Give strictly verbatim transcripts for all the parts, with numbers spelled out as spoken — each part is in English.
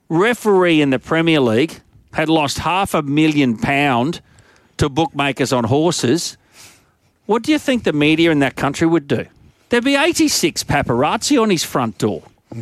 referee in the Premier League had lost half a million pound to bookmakers on horses, what do you think the media in that country would do? There'd be eighty-six paparazzi on his front door.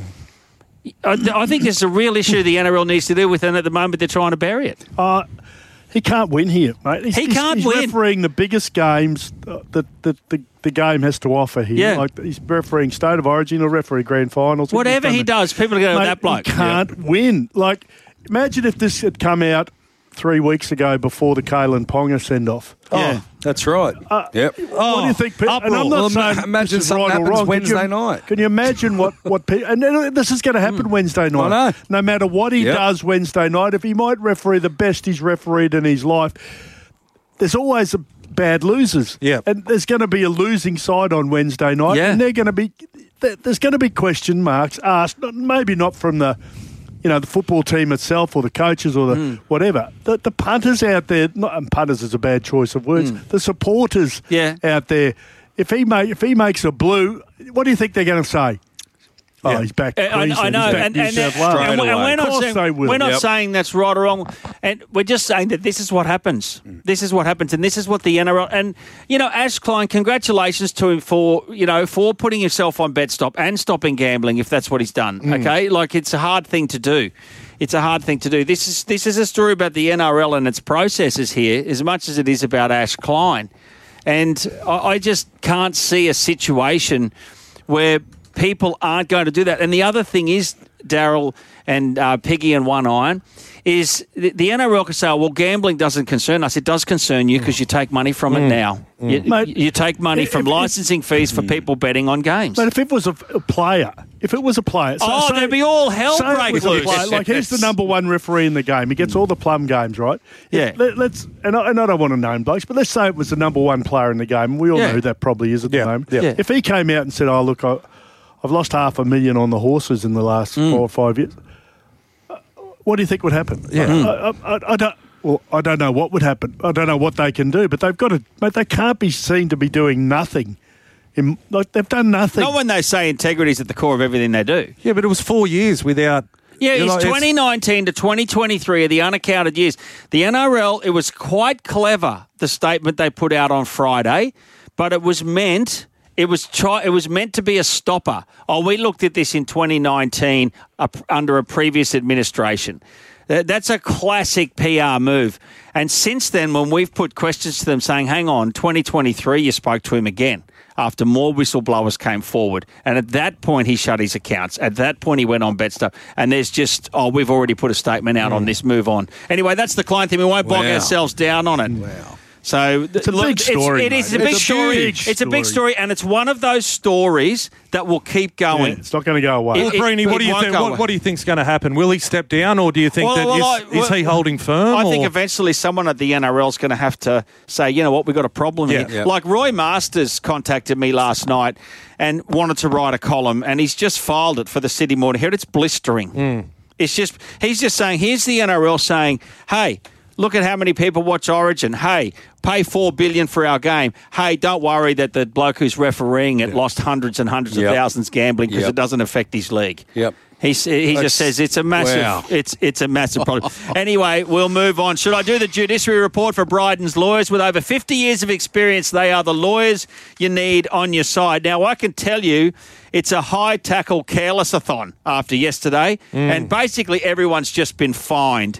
I, I think there's a real issue the N R L needs to deal with, and at the moment they're trying to bury it. Uh, he can't win here, mate. He's, he can't he's, win. He's refereeing the biggest games that the, the, the game has to offer here. Yeah. Like he's refereeing State of Origin or referee grand finals. Whatever he does, people are going to go, that bloke. He can't yeah. win. Like, imagine if this had come out three weeks ago before the Kalen Ponga send-off. Oh, yeah, that's right. Uh, yep. What do you think? Oh, and I'm not well, saying imagine this is something right happens or wrong. Wednesday can you, night. Can you imagine what what people? And this is going to happen mm. Wednesday night. I know. No matter what he yep. does Wednesday night, if he might referee the best he's refereed in his life, there's always a bad losers. Yeah. And there's going to be a losing side on Wednesday night, yeah. and they're going to be. There's going to be question marks asked, maybe not from the. You know, the football team itself or the coaches or the mm. whatever. The, the punters out there, not, and punters is a bad choice of words, mm. the supporters yeah. out there, if he make, if he makes a blue, what do you think they're going to say? Oh, yeah. he's back. Uh, I, I know, and, and, and, and, and we're not, saying, we're not yep. saying that's right or wrong, and we're just saying that this is what happens. Mm. This is what happens, and this is what the N R L. And you know, Ash Klein, congratulations to him for you know for putting himself on BetStop and stopping gambling if that's what he's done. Mm. Okay, like it's a hard thing to do. It's a hard thing to do. This is this is a story about the N R L and its processes here, as much as it is about Ash Klein, and I, I just can't see a situation where people aren't going to do that. And the other thing is, Daryl and uh, Piggy and One Iron, is the, the N R L can say, oh, well, gambling doesn't concern us. It does concern you because you take money from mm. it now. Mm. You, Mate, you take money if, from if, licensing if, fees for mm. people betting on games. But if it was a, a player, if it was a player... So, oh, so, there'd be all hell breaks loose. Like, he's the number one referee in the game. He gets all the plum games, right? Yeah. Let, let's and I, and I don't want to name blokes, but let's say it was the number one player in the game. And we all yeah. know who that probably is at yeah. the moment. Yeah. Yeah. If he came out and said, oh, look, I... I've lost half a million on the horses in the last mm. four or five years. Uh, what do you think would happen? Yeah. I, I, I, I don't. Well, I don't know what would happen. I don't know what they can do, but they've got to. Mate, they can't be seen to be doing nothing. In, like they've done nothing. Not when they say integrity is at the core of everything they do. Yeah, but it was four years without. Yeah, it's know, twenty nineteen it's... to twenty twenty-three are the unaccounted years. The N R L. It was quite clever, the statement they put out on Friday, but it was meant. It was try, It was meant to be a stopper. Oh, we looked at this in twenty nineteen uh, under a previous administration. That, that's a classic P R move. And since then, when we've put questions to them saying, hang on, twenty twenty-three, you spoke to him again after more whistleblowers came forward. And at that point, he shut his accounts. At that point, he went on BetStop. And there's just, oh, we've already put a statement out mm. on this, move on. Anyway, that's the client thing. We won't bog wow. ourselves down on it. Wow. So it's a look, big story. It's, it is a it's big a story. Big it's a big story, and it's one of those stories that will keep going. Yeah, it's not going to go away. Well, Greeny, what do you think? What, what do you think's going to happen? Will he step down, or do you think well, that well, is, I, well, is he holding firm? I or? think eventually someone at the N R L is going to have to say, you know what, we've got a problem yeah, here. Yeah. Like Roy Masters contacted me last night and wanted to write a column, and he's just filed it for the Sydney Morning Herald. It's blistering. Mm. It's just he's just saying, here's the N R L saying, hey, look at how many people watch Origin. Hey, pay four billion dollars for our game. Hey, don't worry that the bloke who's refereeing it yep. lost hundreds and hundreds yep. of thousands gambling because yep. it doesn't affect his league. Yep. He he just says it's a massive wow. it's it's a massive problem. Anyway, we'll move on. Should I do the judiciary report for Bryden's lawyers? With over fifty years of experience, they are the lawyers you need on your side. Now, I can tell you it's a high tackle careless-a-thon after yesterday, mm. and basically everyone's just been fined.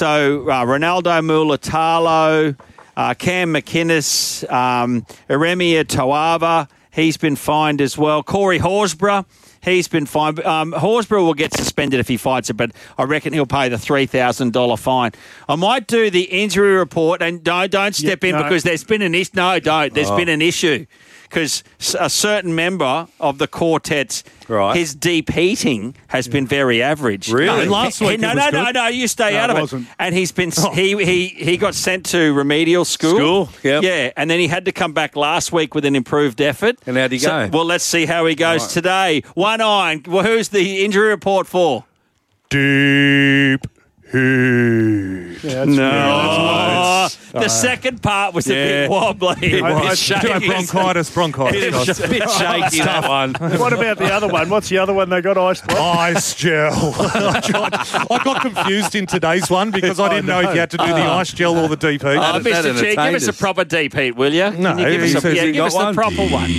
So uh, Ronaldo Mulatalo, uh, Cam McInnes, um, Eremia Toava, he's been fined as well. Corey Horsburgh, he's been fined. Um, Horsburgh will get suspended if he fights it, but I reckon he'll pay the three thousand dollars fine. I might do the injury report, and don't, don't step yeah, in no. because there's been an issue. No, don't. There's oh. been an issue. Because a certain member of the quartet's, right. his deep heating has been very average. Really? No, last week he, no, it no, was no, good. no, you stay no, out of it. it. Wasn't. And he's been oh. he he he got sent to remedial school. School, yep. yeah, and then he had to come back last week with an improved effort. And how'd he so, go? Well, let's see how he goes right. today. One Iron. Well, who's the injury report for? Deep heat. Yeah, no, yeah, that's the uh, second part was yeah. a bit wobbly. It was shaky. Bronchitis, bronchitis. A bit shaky, that one. What about the other one? What's the other one they got? Ice Ice gel. I, got, I got confused in today's one because I didn't know, know if you had to do the uh, ice gel or the deep heat. Oh, Mister G, give us a proper deep heat, will you? No, Can you give us, a, yeah, give us the proper one.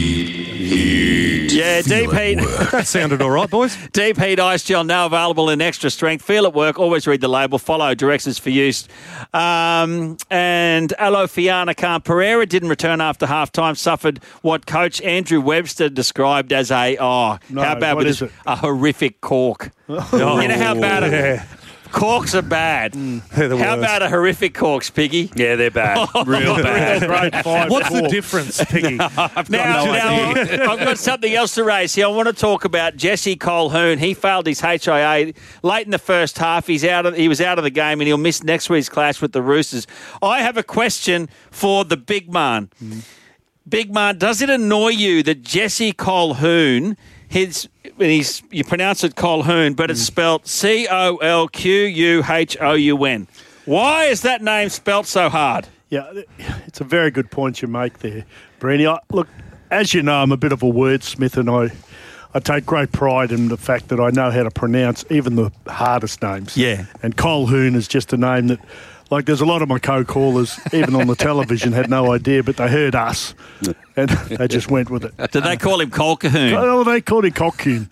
Yeah, deep heat. That sounded all right, boys. Deep heat ice gel now available in extra strength. Feel at work. Always read the label. Follow directions for use. Um, and Alofiana Khan Pereira didn't return after half time. Suffered what coach Andrew Webster described as a, oh, no, how bad was it? A horrific cork. Oh, you know how bad it yeah. Corks are bad. Mm. How worst. About a horrific corks, Piggy? Yeah, they're bad. Real bad. What's the difference, Piggy? No, I've, now, no now I've got something else to raise here. I want to talk about Jesse Colquhoun. He failed his H I A late in the first half. He's out. Of, he was out of the game, and he'll miss next week's clash with the Roosters. I have a question for the big man. Mm. Big man, does it annoy you that Jesse Colquhoun, his he's you pronounce it Colquhoun, but it's spelled C O L Q U H O U N. Why is that name spelt so hard? Yeah, it's a very good point you make there, Brenny. I, look, as you know, I'm a bit of a wordsmith, and I, I take great pride in the fact that I know how to pronounce even the hardest names. Yeah. And Colquhoun is just a name that, like, there's a lot of my co-callers, even on the television, had no idea, but they heard us, and they just went with it. Did they call him Colquhoun? Oh, they called him Colquhoun.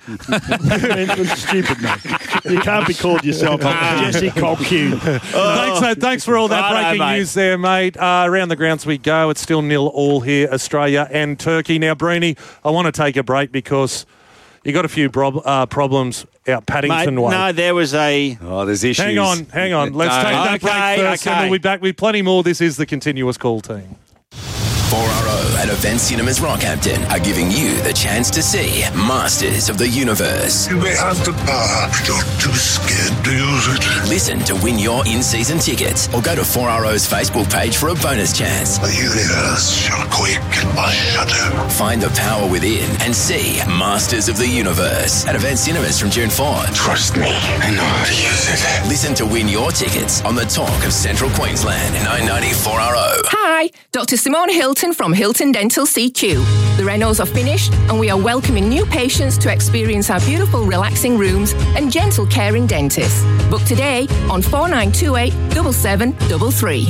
It's a stupid name. You can't be called yourself Jesse Colquhoun. Oh. Thanks, thanks for all that Righto, breaking mate. news there, mate. Uh, around the grounds we go. It's still nil all here, Australia and Turkey. Now, Breeny, I want to take a break because you got a few prob- uh, problems out Paddington Mate, way. No, there was a... Oh, there's issues. Hang on, hang on. Let's no. take that okay, break first, okay. and we'll be back with plenty more. This is the Continuous Call team. four R O and Event Cinemas Rockhampton are giving you the chance to see Masters of the Universe. You may have the power, but you're too scared to use it. Listen to win your in-season tickets or go to four R O's Facebook page for a bonus chance. The universe shall quake at my shudder. Find the power within and see Masters of the Universe at Event Cinemas from June fourth. Trust me, I know how to use it. Listen to win your tickets on the Talk of Central Queensland, nine ninety four R O. Hi, Doctor Simone Hilton from Hilton Dental C Q. The renos are finished and we are welcoming new patients to experience our beautiful relaxing rooms and gentle caring dentists. Book today on four nine two eight, seven seven three three.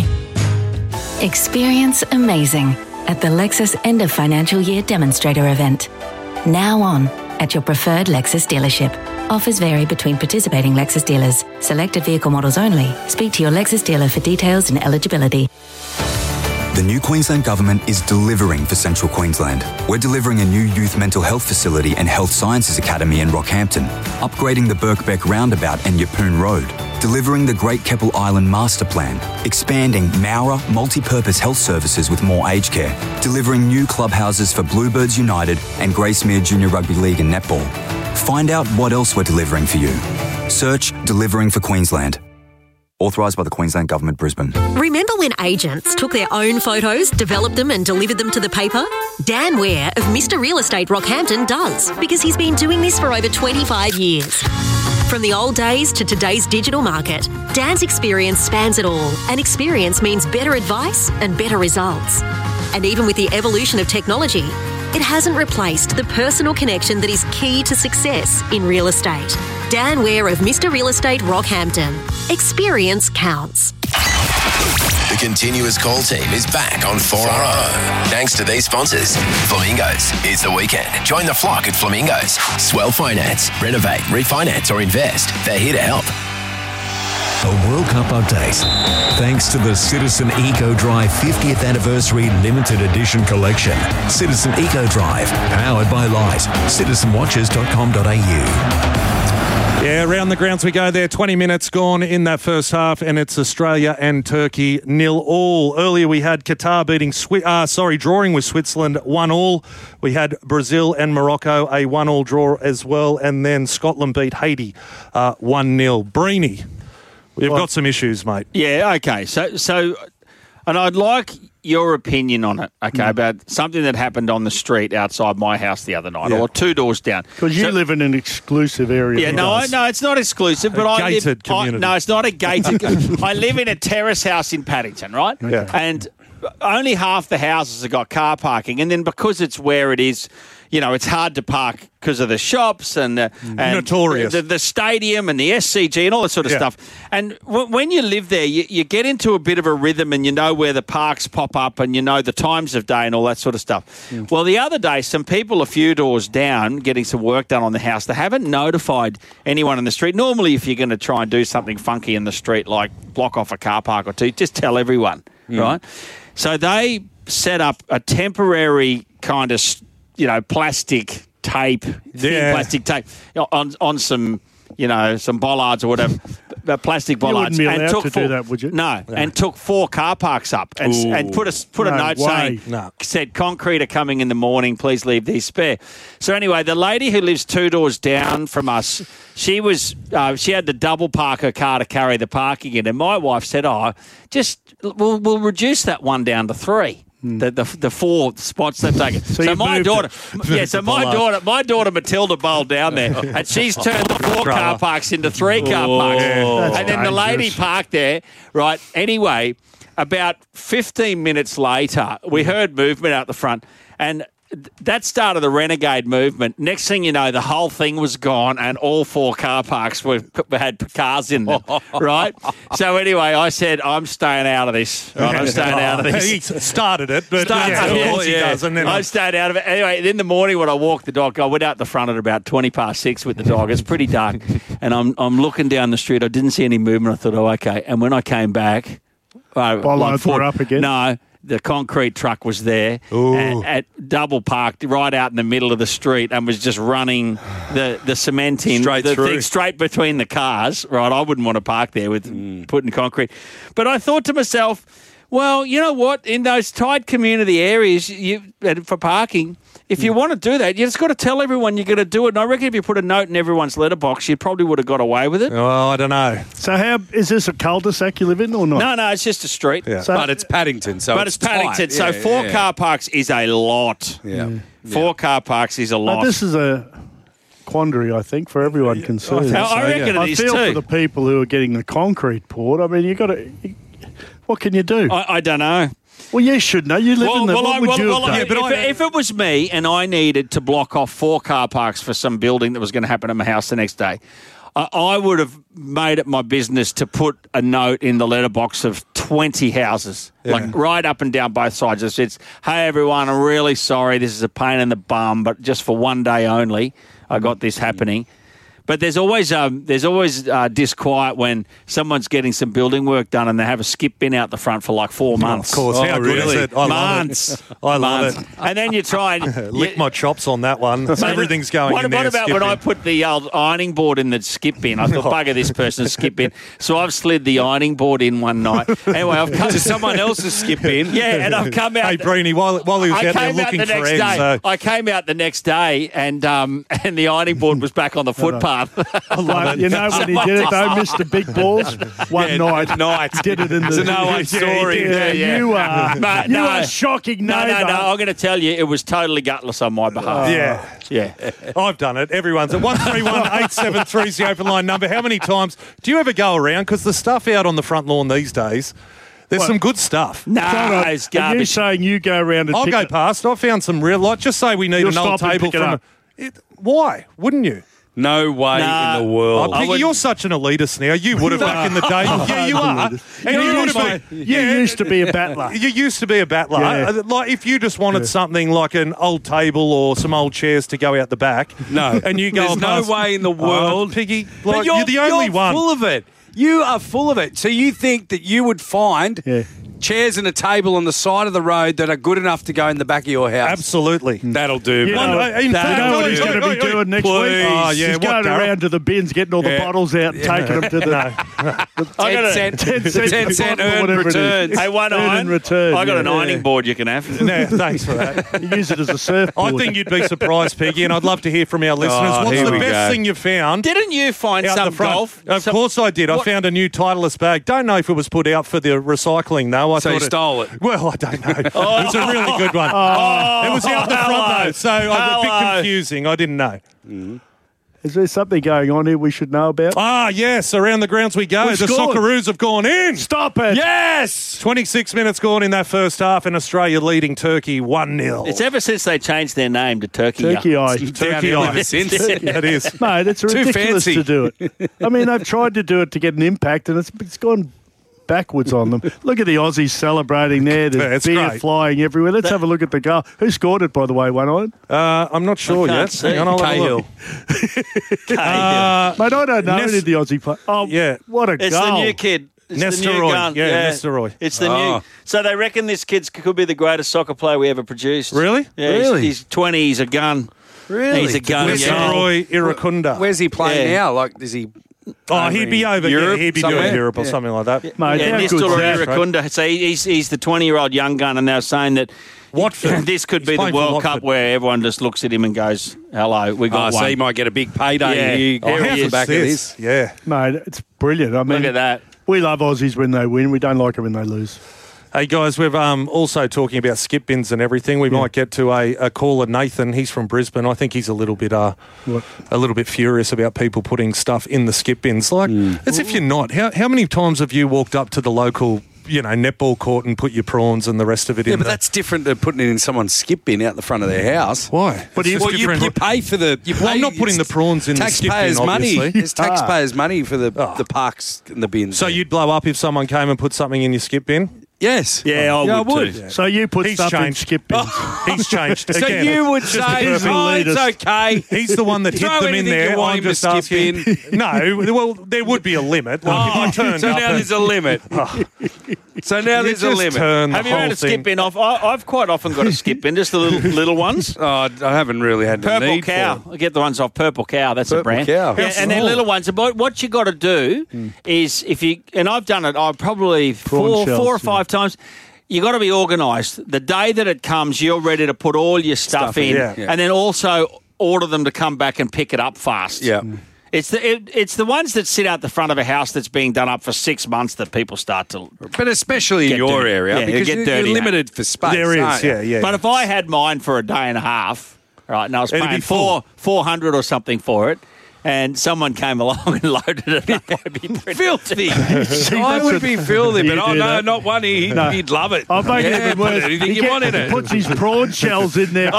Experience amazing at the Lexus End of Financial Year Demonstrator event. Now on at your preferred Lexus dealership. Offers vary between participating Lexus dealers. Selected vehicle models only. Speak to your Lexus dealer for details and eligibility. The new Queensland Government is delivering for Central Queensland. We're delivering a new youth mental health facility and health sciences academy in Rockhampton, upgrading the Birkbeck roundabout and Yeppoon Road, delivering the Great Keppel Island Master Plan, expanding Mowra multi-purpose health services with more aged care, delivering new clubhouses for Bluebirds United and Gracemere Junior Rugby League and Netball. Find out what else we're delivering for you. Search Delivering for Queensland. Authorised by the Queensland Government, Brisbane. Remember when agents took their own photos, developed them and delivered them to the paper? Dan Ware of Mister Real Estate Rockhampton does, because he's been doing this for over twenty-five years. From the old days to today's digital market, Dan's experience spans it all, and experience means better advice and better results. And even with the evolution of technology, it hasn't replaced the personal connection that is key to success in real estate. Dan Ware of Mister Real Estate Rockhampton. Experience counts. The Continuous Call team is back on four R O. Thanks to these sponsors. Flamingos. It's the weekend. Join the flock at Flamingos. Swell Finance. Renovate, refinance or invest. They're here to help. A World Cup update. Thanks to the Citizen Eco Drive fiftieth Anniversary Limited Edition Collection. Citizen Eco Drive, powered by Light. citizen watches dot com dot a u. Yeah, around the grounds we go there. twenty minutes gone in that first half, and it's Australia and Turkey nil all. Earlier we had Qatar beating, Swi- uh, sorry, drawing with Switzerland one all. We had Brazil and Morocco a one all draw as well, and then Scotland beat Haiti uh, one nil. Breeny, we've well, got some issues, mate. Yeah, okay. So, so, and I'd like your opinion on it, okay, mm. about something that happened on the street outside my house the other night, yeah. or two doors down. Because you so, live in an exclusive area. Yeah, no, I, no, it's not exclusive, but a I gated live. Community. I, no, it's not a gated. I live in a terrace house in Paddington, right? Yeah. And only half the houses have got car parking, and then because it's where it is, you know, it's hard to park because of the shops and, uh, and notorious the, the stadium and the S C G and all that sort of yeah. stuff. And w- when you live there, you, you get into a bit of a rhythm, and you know where the parks pop up, and you know the times of day and all that sort of stuff. Mm. Well, the other day, some people a few doors down getting some work done on the house, they haven't notified anyone in the street. Normally, if you're going to try and do something funky in the street, like block off a car park or two, just tell everyone, mm. right? So they set up a temporary kind of, you know, plastic tape, thin yeah. plastic tape on on some, you know, some bollards or whatever, plastic bollards. You wouldn't be allowed and took to four, do that, would you? No, no, and took four car parks up and, and put a put no a note way. saying, no. said, concrete are coming in the morning, please leave these spare. So anyway, the lady who lives two doors down from us, she was uh, she had to double park her car to carry the parking in, and my wife said, oh, just we'll, we'll reduce that one down to three. The, the the four spots they've taken. So, so my daughter, it. yeah. So my daughter, my daughter Matilda bowled down there, and she's turned the four car parks into three car parks. Oh, and then the lady parked there, right? Anyway, about fifteen minutes later, we heard movement out the front, and that started the renegade movement. Next thing you know, the whole thing was gone, and all four car parks were had cars in them, right? So anyway, I said, I'm staying out of this. Right? I'm staying out of this. He started it, but Started, yeah, yeah, of course yeah. he does. And then I stayed out of it. Anyway, in the morning when I walked the dog, I went out the front at about twenty past six with the dog. It's pretty dark, and I'm I'm looking down the street. I didn't see any movement. I thought, oh, okay. And when I came back, uh, bollards were up again. No. The concrete truck was there, at, at double parked right out in the middle of the street, and was just running the, the cement in straight the through, thing straight between the cars. Right, I wouldn't want to park there with mm. putting concrete. But I thought to myself, well, you know what? In those tight community areas, you for parking, if you want to do that, you just got to tell everyone you're going to do it. And I reckon if you put a note in everyone's letterbox, you probably would have got away with it. Oh, I don't know. So how is this a cul-de-sac you live in or not? No, no, it's just a street. Yeah. So, but it's Paddington, so but it's, it's Paddington. tight. So yeah, four yeah. car parks is a lot. Yeah, yeah. Four car parks is a lot. But this is a quandary, I think, for everyone concerned. I, I reckon yeah. it is I feel too. for the people who are getting the concrete poured. I mean, you got to. What can you do? I, I don't know. Well, you should know. You live Well, in the. well, what I, would well, you well, have done? if, if, it, if it was me and I needed to block off four car parks for some building that was going to happen at my house the next day, I, I would have made it my business to put a note in the letterbox of twenty houses, Yeah. like right up and down both sides. It says, hey, everyone, I'm really sorry. This is a pain in the bum, but just for one day only, I got this happening. But there's always um, there's always uh, disquiet when someone's getting some building work done and they have a skip bin out the front for like four months. Of course, Oh, how good really? is it? I months. love it. I love months. it. And then you try and Lick you- my chops on that one. Everything's going what, in there. What about when skipping. I put the old ironing board in the skip bin? I thought, bugger this person's skip bin. So I've slid the ironing board in one night. Anyway, I've come to someone else's skip bin. Yeah, and I've come out. Hey, Breeny, while, while he was I out there came out looking the for next ends, day. uh, I came out the next day, and um, and the ironing board was back on the footpath. Like, you know when he did it though, Mister Big Balls? One Yeah, night. night. Did it in the... It's a no-one story. Yeah, Yeah, yeah. You are, Mate, you no. are shocking No, neighbour. no, no. I'm going to tell you, it was totally gutless on my behalf. yeah. Yeah. I've done it. Everyone's at one three one eight seven three is the open line number. How many times do you ever go around? Because the stuff out on the front lawn these days, there's What? some good stuff. No, Hold on. it's Are you garbage. saying you go around and I'll pick go it- past. I found some real, like, just say we need You'll an old stop and table pick it from up. a, it, why wouldn't you? No way Nah. in the world. Oh, Piggy, you're such an elitist now. You would have back in the day. Yeah, you are. And You you would used, have to, been. you used to be a battler. You used to be a battler. Yeah. Uh, Like if you just wanted something like an old table or some old chairs to go out the back. No. And you go There's and no pass- way in the Oh, world. Piggy, But like, you're, the only you're one. full of it. You are full of it. So you think that you would find Yeah. chairs and a table on the side of the road that are good enough to go in the back of your house? Absolutely. That'll do. You mate. know, One- in you fact, know what oi, he's oi, going to oi, be oi, doing next please. week? Oh, yeah, He's what, going Darryl? around to the bins, getting all the Yeah. bottles out and taking them to the... I got a- ten cent, ten cent ten cent bottle, earned whatever it is. returns. Hey, one Earn iron. and return, I got yeah. an ironing Yeah. board you can have. No, thanks for that. You use it as a surfboard. I think you'd be surprised, Peggy, and I'd love to hear from our listeners. Oh, What's here the we best go. thing you found? Didn't you find out some the front? golf? Of some- course I did. I What- found a new Titleist bag. Don't know if it was put out for the recycling though. know. I so thought you stole it. Well, I don't know. It was a really good one. Oh, it was out the front, hello. though, so I was a bit Hello. confusing. I didn't know. Mm-hmm. Is there something going on here we should know about? Ah, yes, around the grounds we go. We the scored. Socceroos have gone in. Stop it. Yes! twenty-six minutes gone in that first half, and Australia leading Turkey one nil. It's ever since they changed their name to Turkey. Turkey Eye. Turkey Down Eye. ever since. Yeah, it is. Mate, it's Too ridiculous fancy. to do it. I mean, they've tried to do it to get an impact, and it's, it's gone backwards on them. Look at the Aussies celebrating there. There's Yeah, it's beer great. flying everywhere. Let's have a look at the goal. Who scored it, by the way, one-eyed? Uh, I'm not sure I can't yet. see. Hang on, I'll have a Cahill. look. Uh, Mate, I don't know Nest- any of the Aussie players. Oh, Yeah. what a It's goal. the new kid. It's Nestor the new Roy. gun. Yeah, Nestor Roy. It's the Oh. new. So they reckon this kid could be the greatest soccer player we ever produced. Really? Yeah, he's- Really? He's, twenty. He's a gun. Really? He's a gun. Nestor Yeah. Roy Irukunda. Where's he playing Yeah. now? Like, does he? Oh, he'd be over. Europe, yeah, he'd be somewhere? doing Europe or Yeah. something like that. Mate, Yeah, how Nestor good's that? Irukunda. So he's he's the twenty-year-old young gun, and they're saying that Watford. this could He's be the playing for World Watford. Cup where everyone just looks at him and goes, "Hello, we Oh, got so one." he might get a big payday Yeah. here. Oh, here he off the is. back of this. Yeah. Mate, it's brilliant. I mean, Look at that. we love Aussies when they win. We don't like them when they lose. Hey guys, we're um, also talking about skip bins and everything. We might get to a, a caller, Nathan. He's from Brisbane. I think he's a little bit uh, What? a little bit furious about people putting stuff in the skip bins. Like, as if you're not. How how many times have you walked up to the local, you know, netball court and put your prawns and the rest of it Yeah, in? but the- that's different than putting it in someone's skip bin out the front of their house. why. But It's you, just well, you, different- you pay for the. You pay, Well, I'm not putting the it's prawns in the skip bin, taxpayers' money. obviously. It's taxpayers' money for the Oh. the parks and the bins. So you'd blow up if someone came and put something in your skip bin? yes, Yeah, I yeah, would I would. too. So you put He's stuff in changed. skip bins. He's changed. So Again, you would just say, a perfect oh, it's elitist. okay. He's the one that hid Throw them in anything there. you want I'm in the just skip asking. bin. No, well, there would be a limit. Like if I Oh, turned so up now and- there's a limit. So now You there's a just limit. turn the Have you whole had a skip thing- bin off? I, I've quite often got a skip bin, just the little little ones. Oh, I haven't really had the Purple need Cow. for it. I get the ones off Purple Cow. That's a Purple brand. Cow. Yeah, How and they're small. little ones. But what you got to do is if you and I've done it. I've probably four, shells, four or yeah. five times. You got to be organised. The day that it comes, you're ready to put all your stuff, Stuff in, in, yeah. Yeah. and then also order them to come back and pick it up fast. Yeah. It's the it, it's the ones that sit out the front of a house that's being done up for six months that people start to. But especially in Get your dirty. area, Yeah, you because get you- dirty, you're mate. limited for space. There is, aren't you? yeah, yeah. But if I had mine for a day and a half, right, and I was It'd paying be full. four four hundred or something for it, and someone came along and loaded it up, I'd be pretty Filthy. I that's would a- be filthy, You but oh do no, that. not one. He'd, No. he'd love it. I'll make yeah, it even put worse. anything He you get- want in it. puts his prawn shells in there. Oh,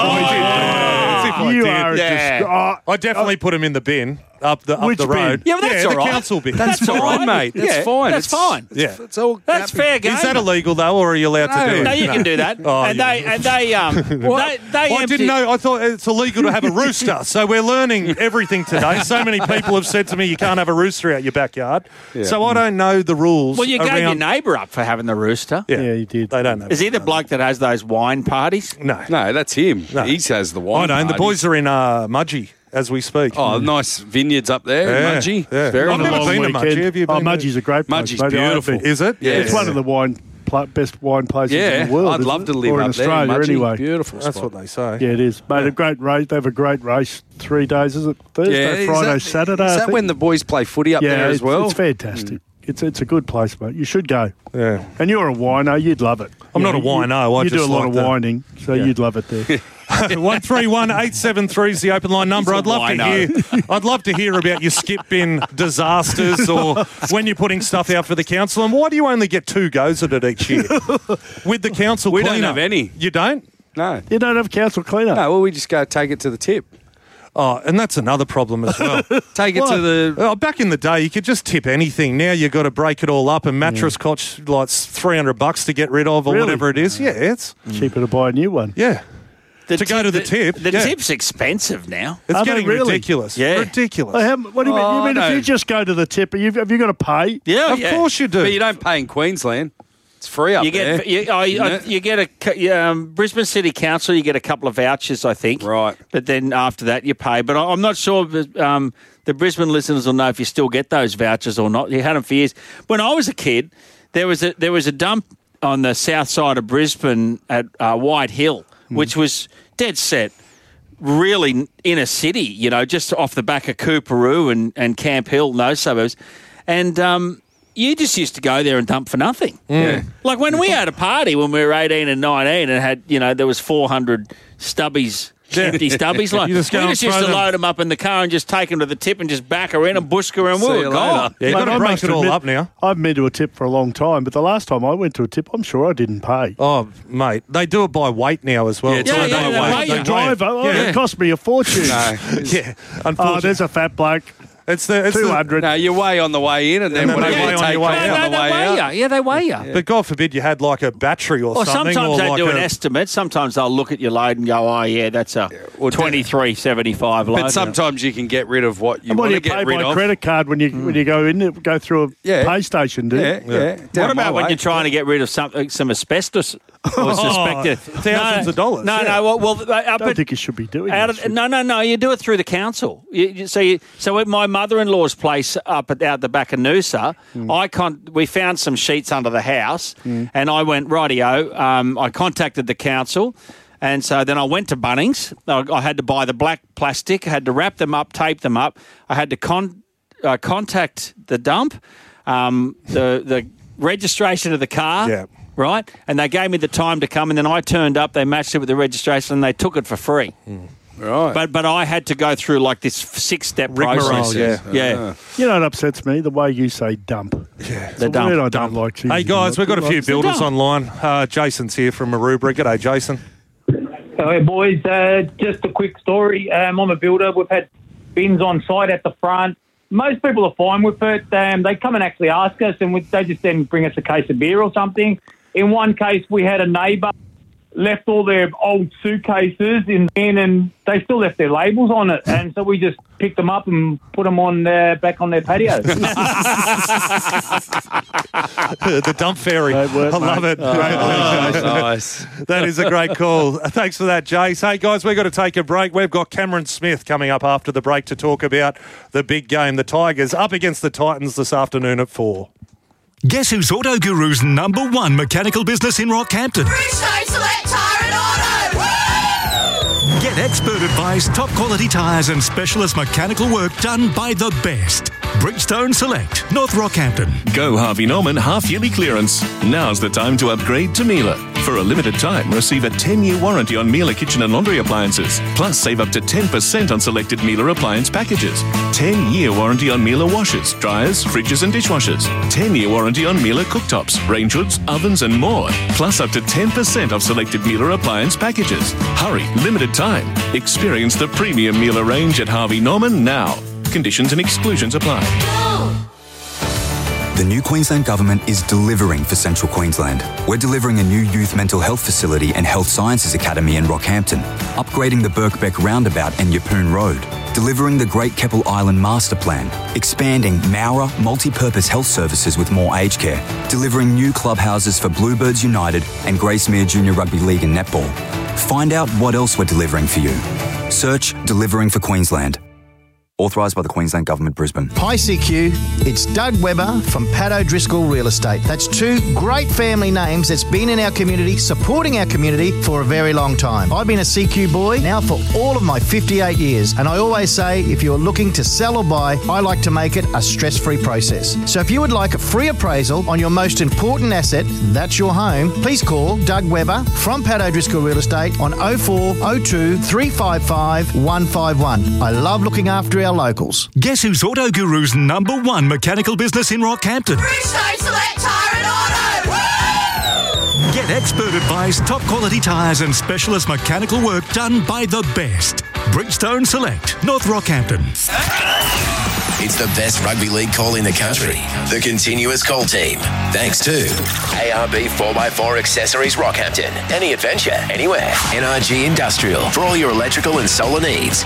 as if I you did. are Yeah. just. Oh, I definitely put him in the bin up the up Which the bin? road. Yeah, but that's the all right. council bin. That's, That's all fine, right. mate. That's Yeah, fine. that's It's- fine. Yeah. It's, it's all That's happy. fair game. Is that illegal though, or are you allowed to No. do it? No, you can do that. Oh, and yeah. they and they um they, they Well, I empty- didn't know. I thought it's illegal to have a rooster. So we're learning everything today. So many people have said to me, you can't have a rooster out your backyard. So I don't know the rules. Well, you around... gave your neighbour up for having the rooster. Yeah, Yeah, you did. They don't know. Is he the bloke that has those wine parties? No. No, that's him. No. He says the I wine. know. And the party. boys are in uh, Mudgee as we speak. Oh, nice vineyards up there, Yeah, in Mudgee. yeah. Very I've nice. never long been to weekend. Mudgee. Have you Oh, been Mudgee's a great place. Mudgee's mate. I have beautiful. been. Is it? Yeah. It's one of the wine pla- best wine places Yeah, in the world. I'd isn't love it? to live or up in there. Australia Mudgee. anyway. Beautiful That's spot. what they say. Yeah, it is. Mate, a great race. They have a great race. Three days, is it? Thursday, is Friday, that- Saturday. Is I that think. when the boys play footy up yeah, there as it's, well? it's fantastic. It's it's a good place, mate. You should go. Yeah. And you're a wino, you'd love it. I'm You not a you- wino, I you do a just lot like of the- whining, so Yeah. you'd love it there. One three one eight seven three is the open line number. He's I'd a love to hear. wino. I'd love to hear about your skip bin disasters, or when you're putting stuff out for the council. And why do you only get two goes at it each year with the council? We don't cleaner? have any. You don't? No. You don't have council cleaner. No, well, we just go take it to the tip. Oh, and that's another problem as well. Take it to the... Oh, back in the day, you could just tip anything. Now you've got to break it all up, and mattress costs like three hundred bucks to get rid of, or Really? whatever it is. Yeah, it's Cheaper to buy a new one. yeah. The To go to the tip, The yeah. tip's expensive now. It's Are they getting really? ridiculous. Yeah. ridiculous. Oh, how, what do you mean? Oh, You mean no. if you just go to the tip, have you, have you got to pay? Yeah, of yeah. course you do. But you don't pay in Queensland. It's free up You get there. you, oh, you, isn't it? you get a cu- um, Brisbane City Council. You get a couple of vouchers, I think. Right. But then after that, you pay. But I- I'm not sure. If, um, the Brisbane listeners will know if you still get those vouchers or not. You had them for years. When I was a kid, there was a there was a dump on the south side of Brisbane at uh, White Hill, which was dead set. Really inner city, you know, just off the back of Cooperoo and, and Camp Hill and those suburbs. And um, you just used to go there and dump for nothing. Yeah. Like when we had a party when we were eighteen and nineteen and had, you know, there was four hundred stubbies. Empty stubbies. Like, You just go we and just used throw to them. load them up in the car and just take them to the tip and just back her in and busk her and we See were you gone. Yeah, you've Mate, got I to break must it all admit, up now. I've been to a tip for a long time, but the last time I went to a tip, I'm sure I didn't pay. Oh, mate, they do it by weight now as well. Yeah, it's Yeah, all yeah, by they weight. weigh you. The driver, oh, Yeah. it cost me a fortune. No, Yeah, Oh, unfortunately. there's a fat bloke. it's the, it's two the, hundred. no, you weigh on the way in and then, And then they whatever weigh you on take your way off out. No, on no, the they way weigh out. you. Yeah, they weigh you. But God forbid you had like a battery or Or something. sometimes or they like do an a, estimate. Sometimes they'll look at your load and go, oh, yeah, that's a Well, twenty-three seventy-five load. But sometimes you can get rid of what you And what want do to you get pay rid by of. credit card when you when you go in go through a Yeah. pay station, do you? Yeah, yeah. What Down my about when way. you're trying to get rid of some some asbestos or suspected thousands no, of dollars, No, yeah. no. Well, well up I don't at, think you should be doing out this. of, no, no, no. You do it through the council. You, you, so, you, so at my mother-in-law's place up at out the back of Noosa, Mm. I con- we found some sheets under the house, and I went rightio. Um, I contacted the council. And so then I went to Bunnings. I, I had to buy the black plastic. I had to wrap them up, tape them up. I had to con- uh, contact the dump, um, the the registration of the car, Yeah. right? And they gave me the time to come. And then I turned up. They matched it with the registration, and they took it for free. Right. But but I had to go through like this six step process. Rigmarole, yeah. yeah. You know what upsets me? The way you say dump. Yeah. It's a dump, word I dump. don't like. Hey, guys, we've got a few builders dump. online. Uh, Jason's here from Maroubra. G'day, Jason. Hey boys, uh, just a quick story. Um, I'm a builder. We've had bins on site at the front. Most people are fine with it. Um, they come and actually ask us, and we, they just then bring us a case of beer or something. In one case, we had a neighbour left all their old suitcases in the bin, and they still left their labels on it. And so we just picked them up and put them on uh, back on their patio. The dump fairy. I Great work, love mate. it. Oh, nice. That is a great call. Thanks for that, Jace. Hey, guys, we've got to take a break. We've got Cameron Smith coming up after the break to talk about the big game. The Tigers up against the Titans this afternoon at four. Guess who's Auto Guru's number one mechanical business in Rockhampton? Bridgestone Select Tyre and Auto! Woo! Get expert advice, top quality tyres and specialist mechanical work done by the best. Bridgestone Select, North Rockhampton. Go Harvey Norman half-yearly clearance. Now's the time to upgrade to Miele. For a limited time, receive a ten-year warranty on Miele kitchen and laundry appliances. Plus, save up to ten percent on selected Miele appliance packages. ten-year warranty on Miele washers, dryers, fridges and dishwashers. ten-year warranty on Miele cooktops, range hoods, ovens and more. Plus, up to ten percent off selected Miele appliance packages. Hurry, limited time. Experience the premium Miele range at Harvey Norman now. Conditions and exclusions apply. The new Queensland Government is delivering for Central Queensland. We're delivering a new youth mental health facility and health sciences academy in Rockhampton, upgrading the Birkbeck roundabout and Yeppoon Road, delivering the Great Keppel Island Master Plan, expanding Mowra multi-purpose health services with more aged care, delivering new clubhouses for Bluebirds United and Gracemere Junior Rugby League and Netball. Find out what else we're delivering for you. Search Delivering for Queensland. Authorised by the Queensland Government, Brisbane. Hi C Q, it's Doug Webber from Pat O'Driscoll Real Estate. That's two great family names that's been in our community, supporting our community for a very long time. I've been a C Q boy now for all of my fifty-eight years, and I always say if you're looking to sell or buy, I like to make it a stress-free process. So if you would like a free appraisal on your most important asset, that's your home, please call Doug Webber from Pat O'Driscoll Real Estate on oh four oh two, three five five, one five one. I love looking after our locals. Guess who's Auto Guru's number one mechanical business in Rockhampton? Bridgestone Select Tyre and Auto! Woo! Get expert advice, top quality tyres and specialist mechanical work done by the best. Bridgestone Select, North Rockhampton. It's the best rugby league call in the country. The Continuous Call Team. Thanks to A R B four by four Accessories Rockhampton. Any adventure, anywhere. N R G Industrial for all your electrical and solar needs.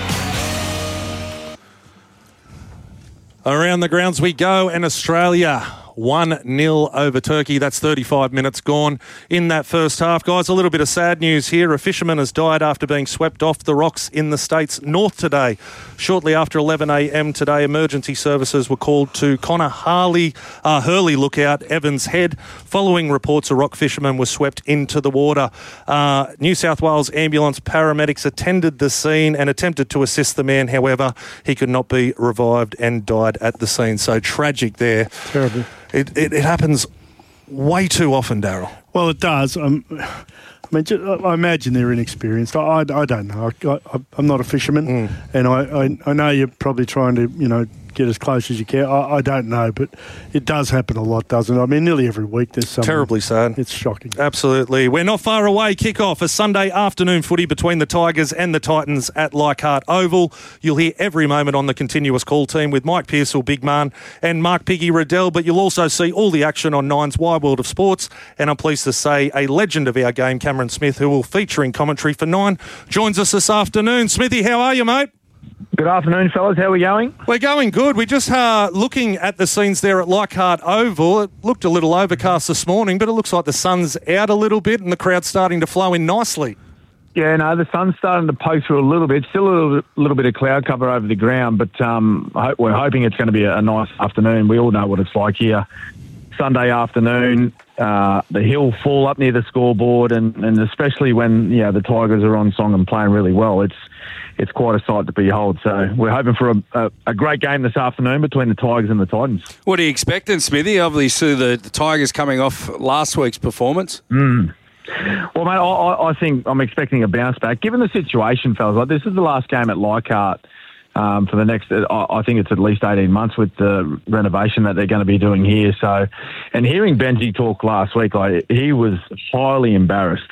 Around the grounds we go, and Australia one nil over Turkey. That's thirty-five minutes gone in that first half. Guys, a little bit of sad news here. A fisherman has died after being swept off the rocks in the state's north today. Shortly after eleven a.m. today, emergency services were called to Connor Harley, uh, Hurley Lookout, Evans Head. Following reports, a rock fisherman was swept into the water. Uh, New South Wales ambulance paramedics attended the scene and attempted to assist the man. However, he could not be revived and died at the scene. So tragic there. Terrible. It, it, it happens way too often, Daryl. Well, it does. Um, I mean, I imagine they're inexperienced. I, I, I don't know. I, I, I'm not a fisherman, mm. and I, I, I know you're probably trying to, you know, get as close as you can. I, I don't know, but it does happen a lot, doesn't it? I mean, nearly every week there's something. Terribly sad. It's shocking. Absolutely. We're not far away. Kick-off a Sunday afternoon footy between the Tigers and the Titans at Leichhardt Oval. You'll hear every moment on the continuous call team with Mike Pearsall, Big Man, and Mark Piggy Riddell, but you'll also see all the action on Nine's Wide World of Sports, and I'm pleased to say a legend of our game, Cameron Smith, who will feature in commentary for Nine, joins us this afternoon. Smithy, how are you, mate? Good afternoon, fellas. How are we going? We're going good. We're just uh, looking at the scenes there at Leichhardt Oval. It looked a little overcast this morning, but it looks like the sun's out a little bit and the crowd's starting to flow in nicely. Yeah, no, the sun's starting to poke through a little bit. Still a little, little bit of cloud cover over the ground, but um, we're hoping it's going to be a, a nice afternoon. We all know what it's like here. Sunday afternoon, uh, the hill full up near the scoreboard, and, and especially when you know, the Tigers are on song and playing really well, it's it's quite a sight to behold. So we're hoping for a, a, a great game this afternoon between the Tigers and the Titans. What are you expecting, Smithy? Obviously, the, the Tigers coming off last week's performance. Mm. Well, mate, I, I think I'm expecting a bounce back. Given the situation, fellas, like this is the last game at Leichhardt um, for the next, I, I think it's at least eighteen months with the renovation that they're going to be doing here. So, and hearing Benji talk last week, like he was highly embarrassed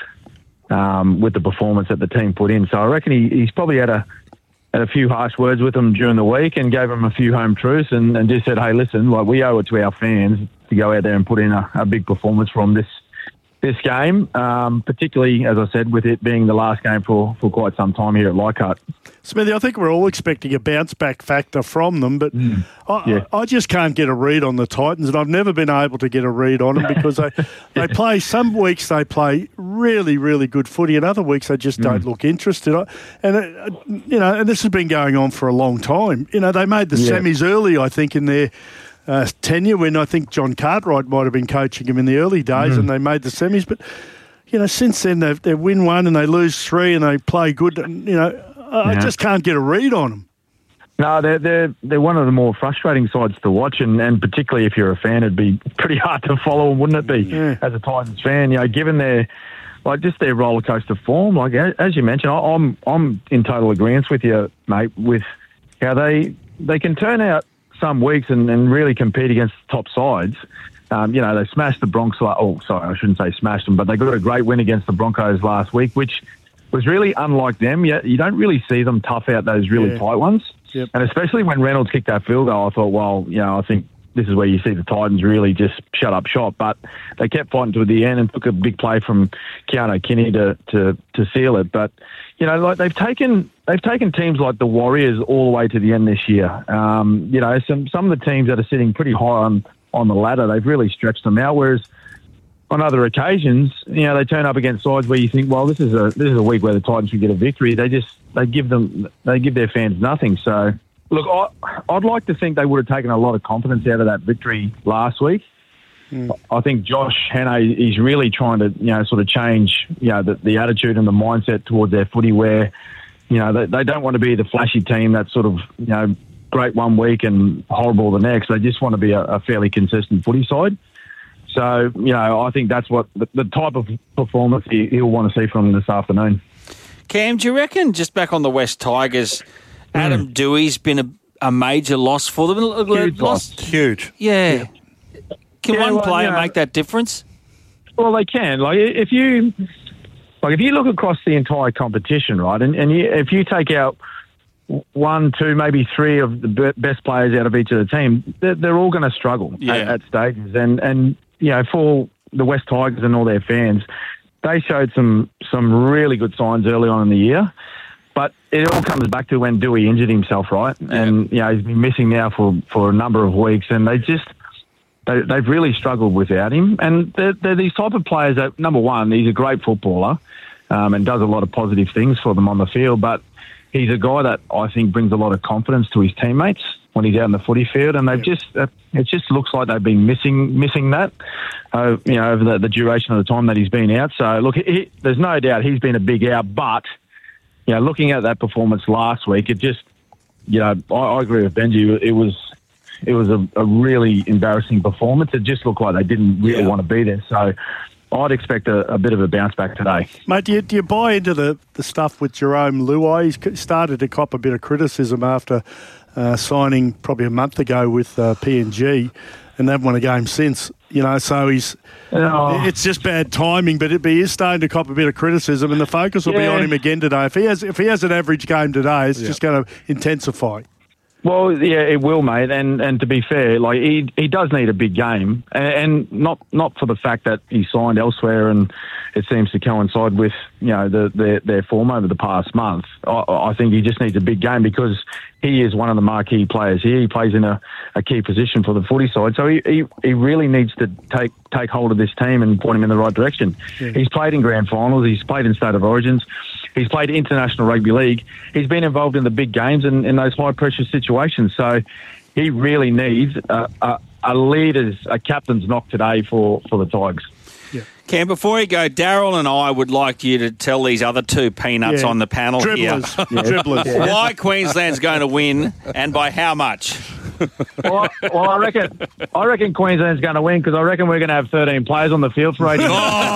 um, with the performance that the team put in. So I reckon he, he's probably had a had a few harsh words with them during the week and gave them a few home truths and, and just said, hey, listen, like we owe it to our fans to go out there and put in a, a big performance from this this game, um, particularly, as I said, with it being the last game for, for quite some time here at Leichhardt. Smithy, I think we're all expecting a bounce-back factor from them, but mm, I, yeah. I just can't get a read on the Titans, and I've never been able to get a read on them because they, they play, some weeks they play really, really good footy, and other weeks they just mm. don't look interested. And, it, you know, and this has been going on for a long time. You know, they made the yeah. semis early, I think, in their Uh, tenure when I think John Cartwright might have been coaching him in the early days mm. and they made the semis. But, you know, since then they they win one and they lose three and they play good. And, you know, I, yeah. I just can't get a read on them. No, they're, they're, they're one of the more frustrating sides to watch, and, and particularly if you're a fan, it'd be pretty hard to follow, wouldn't it be, yeah. as a Titans fan? You know, given their, like, just their roller coaster form, like, as you mentioned, I'm, I'm in total agreement with you, mate, with how they, they can turn out some weeks and, and really compete against top sides. Um, you know, they smashed the Broncos. Oh, sorry, I shouldn't say smashed them, but they got a great win against the Broncos last week, which was really unlike them. You, you don't really see them tough out those really yeah. tight ones. Yep. And especially when Reynolds kicked that field goal, I thought, well, you know, I think this is where you see the Titans really just shut up shop. But they kept fighting to the end and took a big play from Keanu Kinney to, to, to seal it. But, you know, like they've taken they've taken teams like the Warriors all the way to the end this year. Um, you know, some some of the teams that are sitting pretty high on, on the ladder, they've really stretched them out. Whereas on other occasions, you know, they turn up against sides where you think, well, this is a this is a week where the Titans should get a victory. They just they give them they give their fans nothing. So look, I, I'd like to think they would have taken a lot of confidence out of that victory last week. Mm. I think Josh Hannay is really trying to, you know, sort of change, you know, the, the attitude and the mindset towards their footy where, you know, they, they don't want to be the flashy team that's sort of, you know, great one week and horrible the next. They just want to be a, a fairly consistent footy side. So, you know, I think that's what the, the type of performance he, he'll want to see from them this afternoon. Cam, do you reckon, just back on the West Tigers, Adam mm. Dewey's been a, a major loss for them? Huge lost, loss. Huge. Yeah. yeah. Can yeah, one well, player you know, make that difference? Well, they can. Like if you, like if you look across the entire competition, right, and, and you, if you take out one, two, maybe three of the best players out of each of the team, they're, they're all going to struggle yeah. at, at stages. And and you know, for the West Tigers and all their fans, they showed some some really good signs early on in the year. But it all comes back to when Dewey injured himself, right? Yeah. And you know, he's been missing now for, for a number of weeks, and they just. They, they've really struggled without him. And they're, they're these type of players that, number one, he's a great footballer um, and does a lot of positive things for them on the field, but he's a guy that I think brings a lot of confidence to his teammates when he's out in the footy field, and they've yeah. just uh, it just looks like they've been missing missing that uh, you know, over the, the duration of the time that he's been out. So, look, he, there's no doubt he's been a big out, but you know, looking at that performance last week, it just, you know, I, I agree with Benji. It was it was a, a really embarrassing performance. It just looked like they didn't really yeah. want to be there. So I'd expect a, a bit of a bounce back today. Mate, do you, do you buy into the, the stuff with Jerome Luai? He's started to cop a bit of criticism after uh, signing probably a month ago with uh, P N G, and they haven't won a game since. You know, so he's oh. it's just bad timing, but it, he is starting to cop a bit of criticism, and the focus will yeah. be on him again today. If he has if he has an average game today, it's yeah. just going to intensify. Well, yeah, it will, mate. And and to be fair, like he he does need a big game, and, and not not for the fact that he signed elsewhere, and it seems to coincide with you know the, their their form over the past month. I, I think he just needs a big game because he is one of the marquee players here. He plays in a, a key position for the footy side, so he, he he really needs to take take hold of this team and point him in the right direction. Yeah. He's played in grand finals. He's played in State of Origins. He's played international rugby league. He's been involved in the big games and in those high-pressure situations. So he really needs a, a, a leader's, a captain's knock today for, for the Tigers. Yeah. Cam, before you go, Daryl and I would like you to tell these other two peanuts yeah. on the panel Dribblers. here yeah. Dribblers. Yeah. why Queensland's going to win and by how much. well, well, I reckon I reckon Queensland's going to win because I reckon we're going to have thirteen players on the field for eighty minutes.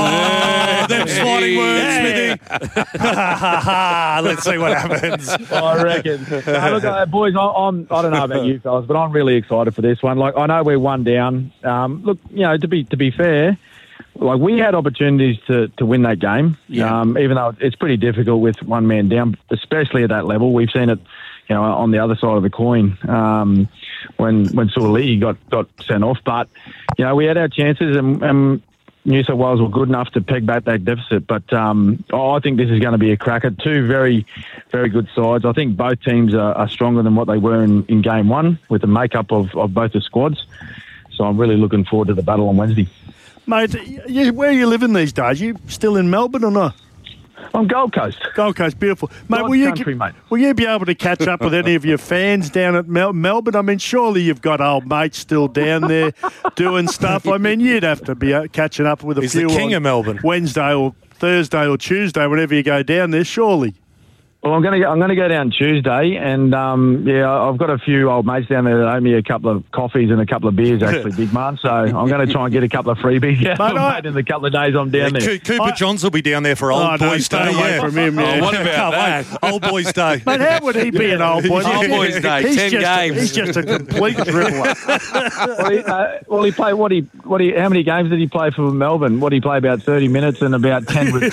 Oh, them sliding words, Smithy. Let's see what happens. I reckon. No, look, uh, boys, I, I'm, I don't know about you fellas, but I'm really excited for this one. Like, I know we're one down. Um, look, you know, to be to be fair, like we had opportunities to, to win that game, yeah. um, even though it's pretty difficult with one man down, especially at that level. We've seen it, you know, on the other side of the coin um, when when Suaalii got, got sent off. But, you know, we had our chances and, and New South Wales were good enough to peg back that deficit. But um, oh, I think this is going to be a cracker. Two very, very good sides. I think both teams are, are stronger than what they were in, in game one with the makeup of, of both the squads. So I'm really looking forward to the battle on Wednesday. Mate, you, where are you living these days? You still in Melbourne or not? On Gold Coast. Gold Coast, beautiful. Mate, God's will you, country, mate. Will you be able to catch up with any of your fans down at Mel- Melbourne? I mean, surely you've got old mates still down there doing stuff. I mean, you'd have to be uh, catching up with a He's few the king on of Melbourne. Wednesday or Thursday or Tuesday, whenever you go down there, surely. Well, I'm going to I'm going to go down Tuesday, and um, yeah, I've got a few old mates down there that owe me a couple of coffees and a couple of beers, actually, big man. So I'm going to try and get a couple of freebies yeah, mate, I, in the couple of days I'm down yeah, there. Cooper I, Johns will be down there for Old oh, Boys no, Day. Stay away yeah. from him. Yeah. Oh, what about that? Old Boys Day. Mate, how would he be an old boy? Old Boys Day, he's ten just games. A, he's just a complete dribbler. well, he, uh, well, he played what he what he how many games did he play for Melbourne? What did he play about thirty minutes and about ten with.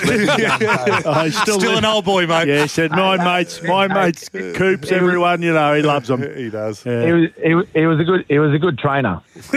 oh, he's still still an old boy, mate. Yeah, he said my mates, my mates. Coops, everyone, you know, he loves them. He does. Yeah. He was, he, was, he was a good, he was a good trainer.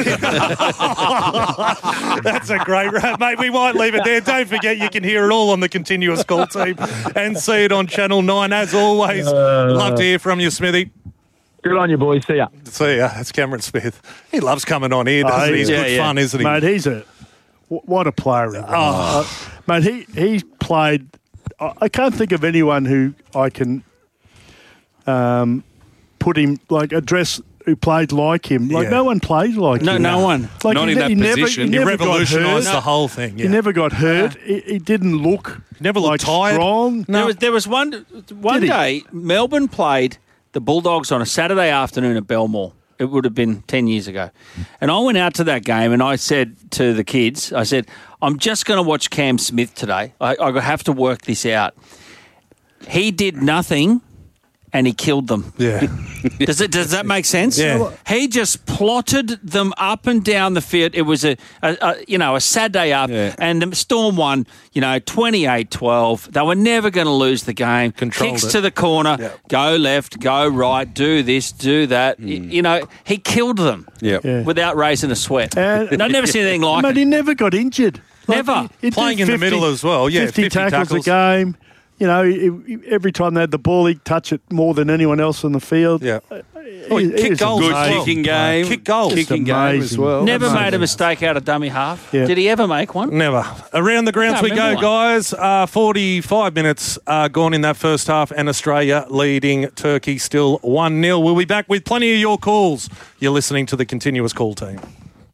That's a great rap, mate. We might leave it there. Don't forget, you can hear it all on the Continuous Call team and see it on Channel nine. As always, uh, love to hear from you, Smithy. Good on you, boys. See ya. See ya. That's Cameron Smith. He loves coming on here, doesn't oh, he? He's yeah, good yeah. fun, isn't he? Mate, he's a what a player. He oh. uh, mate, he he's played. I can't think of anyone who I can. Um, put him like address who played like him. Like yeah. no one plays like no, him. No, no one. Like Not he, in that he position. Never, he, he never revolutionised got the whole thing. Yeah. He never got hurt. Yeah. He, he didn't look. He never looked like tired. Strong. No. There was there was one one Did day he? Melbourne played the Bulldogs on a Saturday afternoon at Belmore. It would have been ten years ago, and I went out to that game and I said to the kids, I said, "I'm just going to watch Cam Smith today. I, I have to work this out." He did nothing. And he killed them. Yeah. Does it? Does that make sense? Yeah. He just plotted them up and down the field. It was a, a, a you know, a sad day up. Yeah. And the Storm won, you know, twenty-eight twelve. They were never going to lose the game. Controlled Kicks it. to the corner, Yep. go left, go right, do this, do that. Mm. You know, he killed them Yep. Yeah. without raising a sweat. And, and I've never seen anything like but it. he never got injured. Like Never. he, he Playing in the middle as well. Yeah, fifty, fifty tackles, tackles a game. You know, he, he, every time they had the ball, he'd touch it more than anyone else on the field. Yeah. He, Oh, he he kicked was a goals Good as well. kicking game. Kick goals. Kicking game as amazing. well. Never Amazing. made a mistake out of dummy half. Yeah. Did he ever make one? Never. Around the grounds we Can't go, remember one. guys. Uh, forty-five minutes uh, gone in that first half, and Australia leading Turkey still one nil. We'll be back with plenty of your calls. You're listening to the Continuous Call team.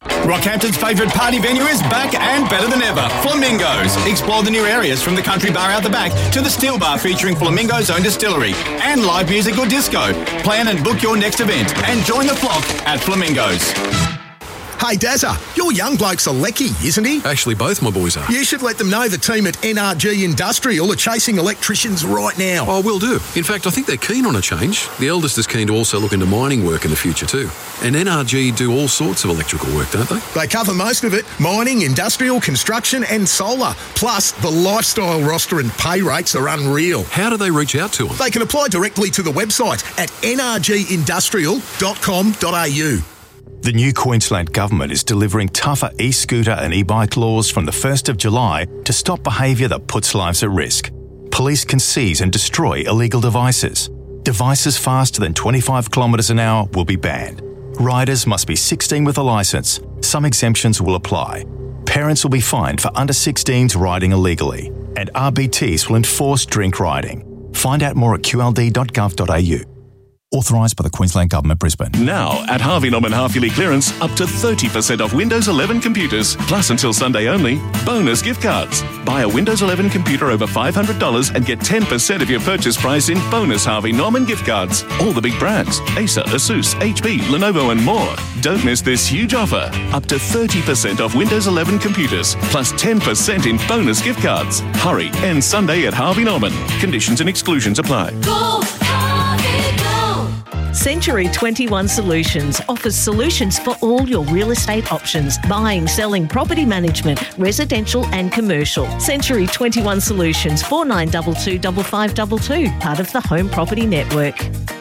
Rockhampton's favourite party venue is back and better than ever. Flamingos. Explore the new areas from the country bar out the back to the steel bar featuring Flamingo's own distillery and live music or disco. Plan and book your next event and join the flock at Flamingos. Hey, Dazza, your young bloke's a lecky, isn't he? Actually, both my boys are. You should let them know the team at N R G Industrial are chasing electricians right now. Oh, will do. In fact, I think they're keen on a change. The eldest is keen to also look into mining work in the future too. And N R G do all sorts of electrical work, don't they? They cover most of it. Mining, industrial, construction and solar. Plus, the lifestyle roster and pay rates are unreal. How do they reach out to them? They can apply directly to the website at n r g industrial dot com dot a u. The new Queensland Government is delivering tougher e-scooter and e-bike laws from the first of July to stop behaviour that puts lives at risk. Police can seize and destroy illegal devices. Devices faster than twenty-five kilometres an hour will be banned. Riders must be sixteen with a licence. Some exemptions will apply. Parents will be fined for under sixteens riding illegally. And R B Ts will enforce drink riding. Find out more at q l d dot gov dot a u. Authorised by the Queensland Government, Brisbane. Now, at Harvey Norman half-yearly clearance, up to thirty percent off Windows eleven computers. Plus, until Sunday only, bonus gift cards. Buy a Windows eleven computer over five hundred dollars and get ten percent of your purchase price in bonus Harvey Norman gift cards. All the big brands, Acer, Asus, H P, Lenovo and more. Don't miss this huge offer. Up to thirty percent off Windows eleven computers, plus ten percent in bonus gift cards. Hurry, end Sunday at Harvey Norman. Conditions and exclusions apply. Go, Harvey, go! Century twenty-one Solutions offers solutions for all your real estate options. Buying, selling, property management, residential and commercial. Century twenty-one Solutions, four nine two two, five five two two, part of the Home Property Network.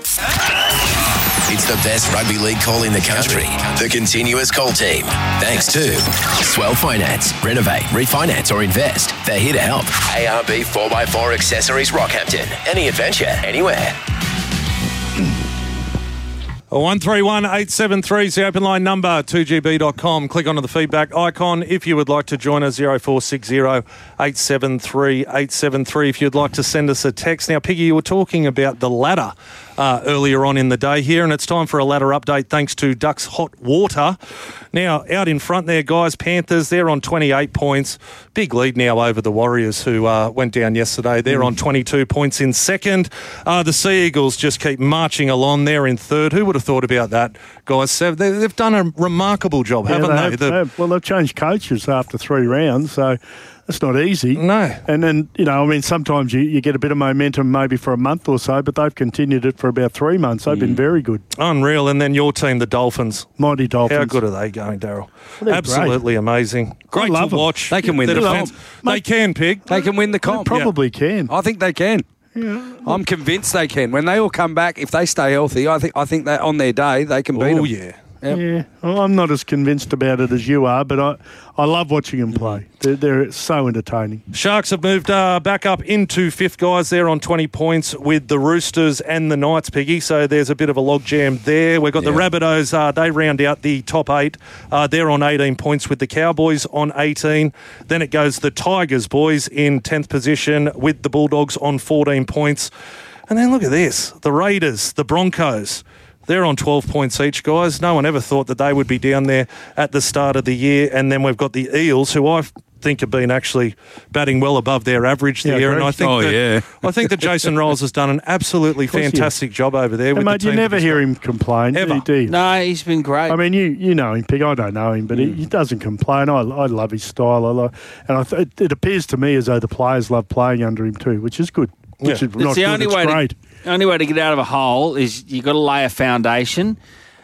It's the best rugby league call in the country. The Continuous Call Team. Thanks to Swell Finance. Renovate, refinance or invest. They're here to help. A R B four by four Accessories Rockhampton. Any adventure, anywhere. one three one, eight seven three is the open line number, two g b dot com. Click onto the feedback icon if you would like to join us, zero four six zero, eight seven three, eight seven three if you'd like to send us a text. Now, Piggy, you were talking about the ladder uh, earlier on in the day here, and it's time for a ladder update thanks to Ducks Hot Water. Now, out in front there, guys, Panthers, they're on twenty-eight points. Big lead now over the Warriors, who uh, went down yesterday. They're mm. on twenty-two points in second. Uh, the Sea Eagles just keep marching along. They're in third. Who would have thought about that, guys? They've done a remarkable job, yeah, haven't they? they? Have, they have. Well, they've changed coaches after three rounds, so that's not easy. No. And then, you know, I mean, sometimes you, you get a bit of momentum maybe for a month or so, but they've continued it for about three months. They've mm. been very good. Unreal. And then your team, the Dolphins. Mighty Dolphins. How good are they going, Daryl? Well, Absolutely great. amazing. Great to them. watch. They can win the, the defense. comp. They can, Pig. They can win the comp. They probably yeah. can. I think they can. Yeah. I'm convinced they can. When they all come back, if they stay healthy, I think I think that on their day they can beat them. Oh, yeah. Yep. Yeah, well, I'm not as convinced about it as you are, but I, I love watching them play. They're, they're so entertaining. Sharks have moved uh, back up into fifth, guys. They're on twenty points with the Roosters and the Knights, Piggy. So there's a bit of a logjam there. We've got yeah. the Rabbitohs. Uh, they round out the top eight. Uh, they're on eighteen points with the Cowboys on eighteen. Then it goes the Tigers, boys, in tenth position with the Bulldogs on fourteen points. And then look at this. The Raiders, the Broncos. They're on twelve points each, guys. No one ever thought that they would be down there at the start of the year. And then we've got the Eels, who I think have been actually batting well above their average yeah, there. And I think oh, that, yeah. I think that Jason Rolls has done an absolutely fantastic job over there. And with mate, the team you never hear him complain, ever. do you? No, he's been great. I mean, you you know him, Pig. I don't know him, but mm. he, he doesn't complain. I, I love his style. I love, and I th- it, it appears to me as though the players love playing under him too, which is good. Which yeah. is not it's the good, only it's way great. To, the only way to get out of a hole is you've got to lay a foundation,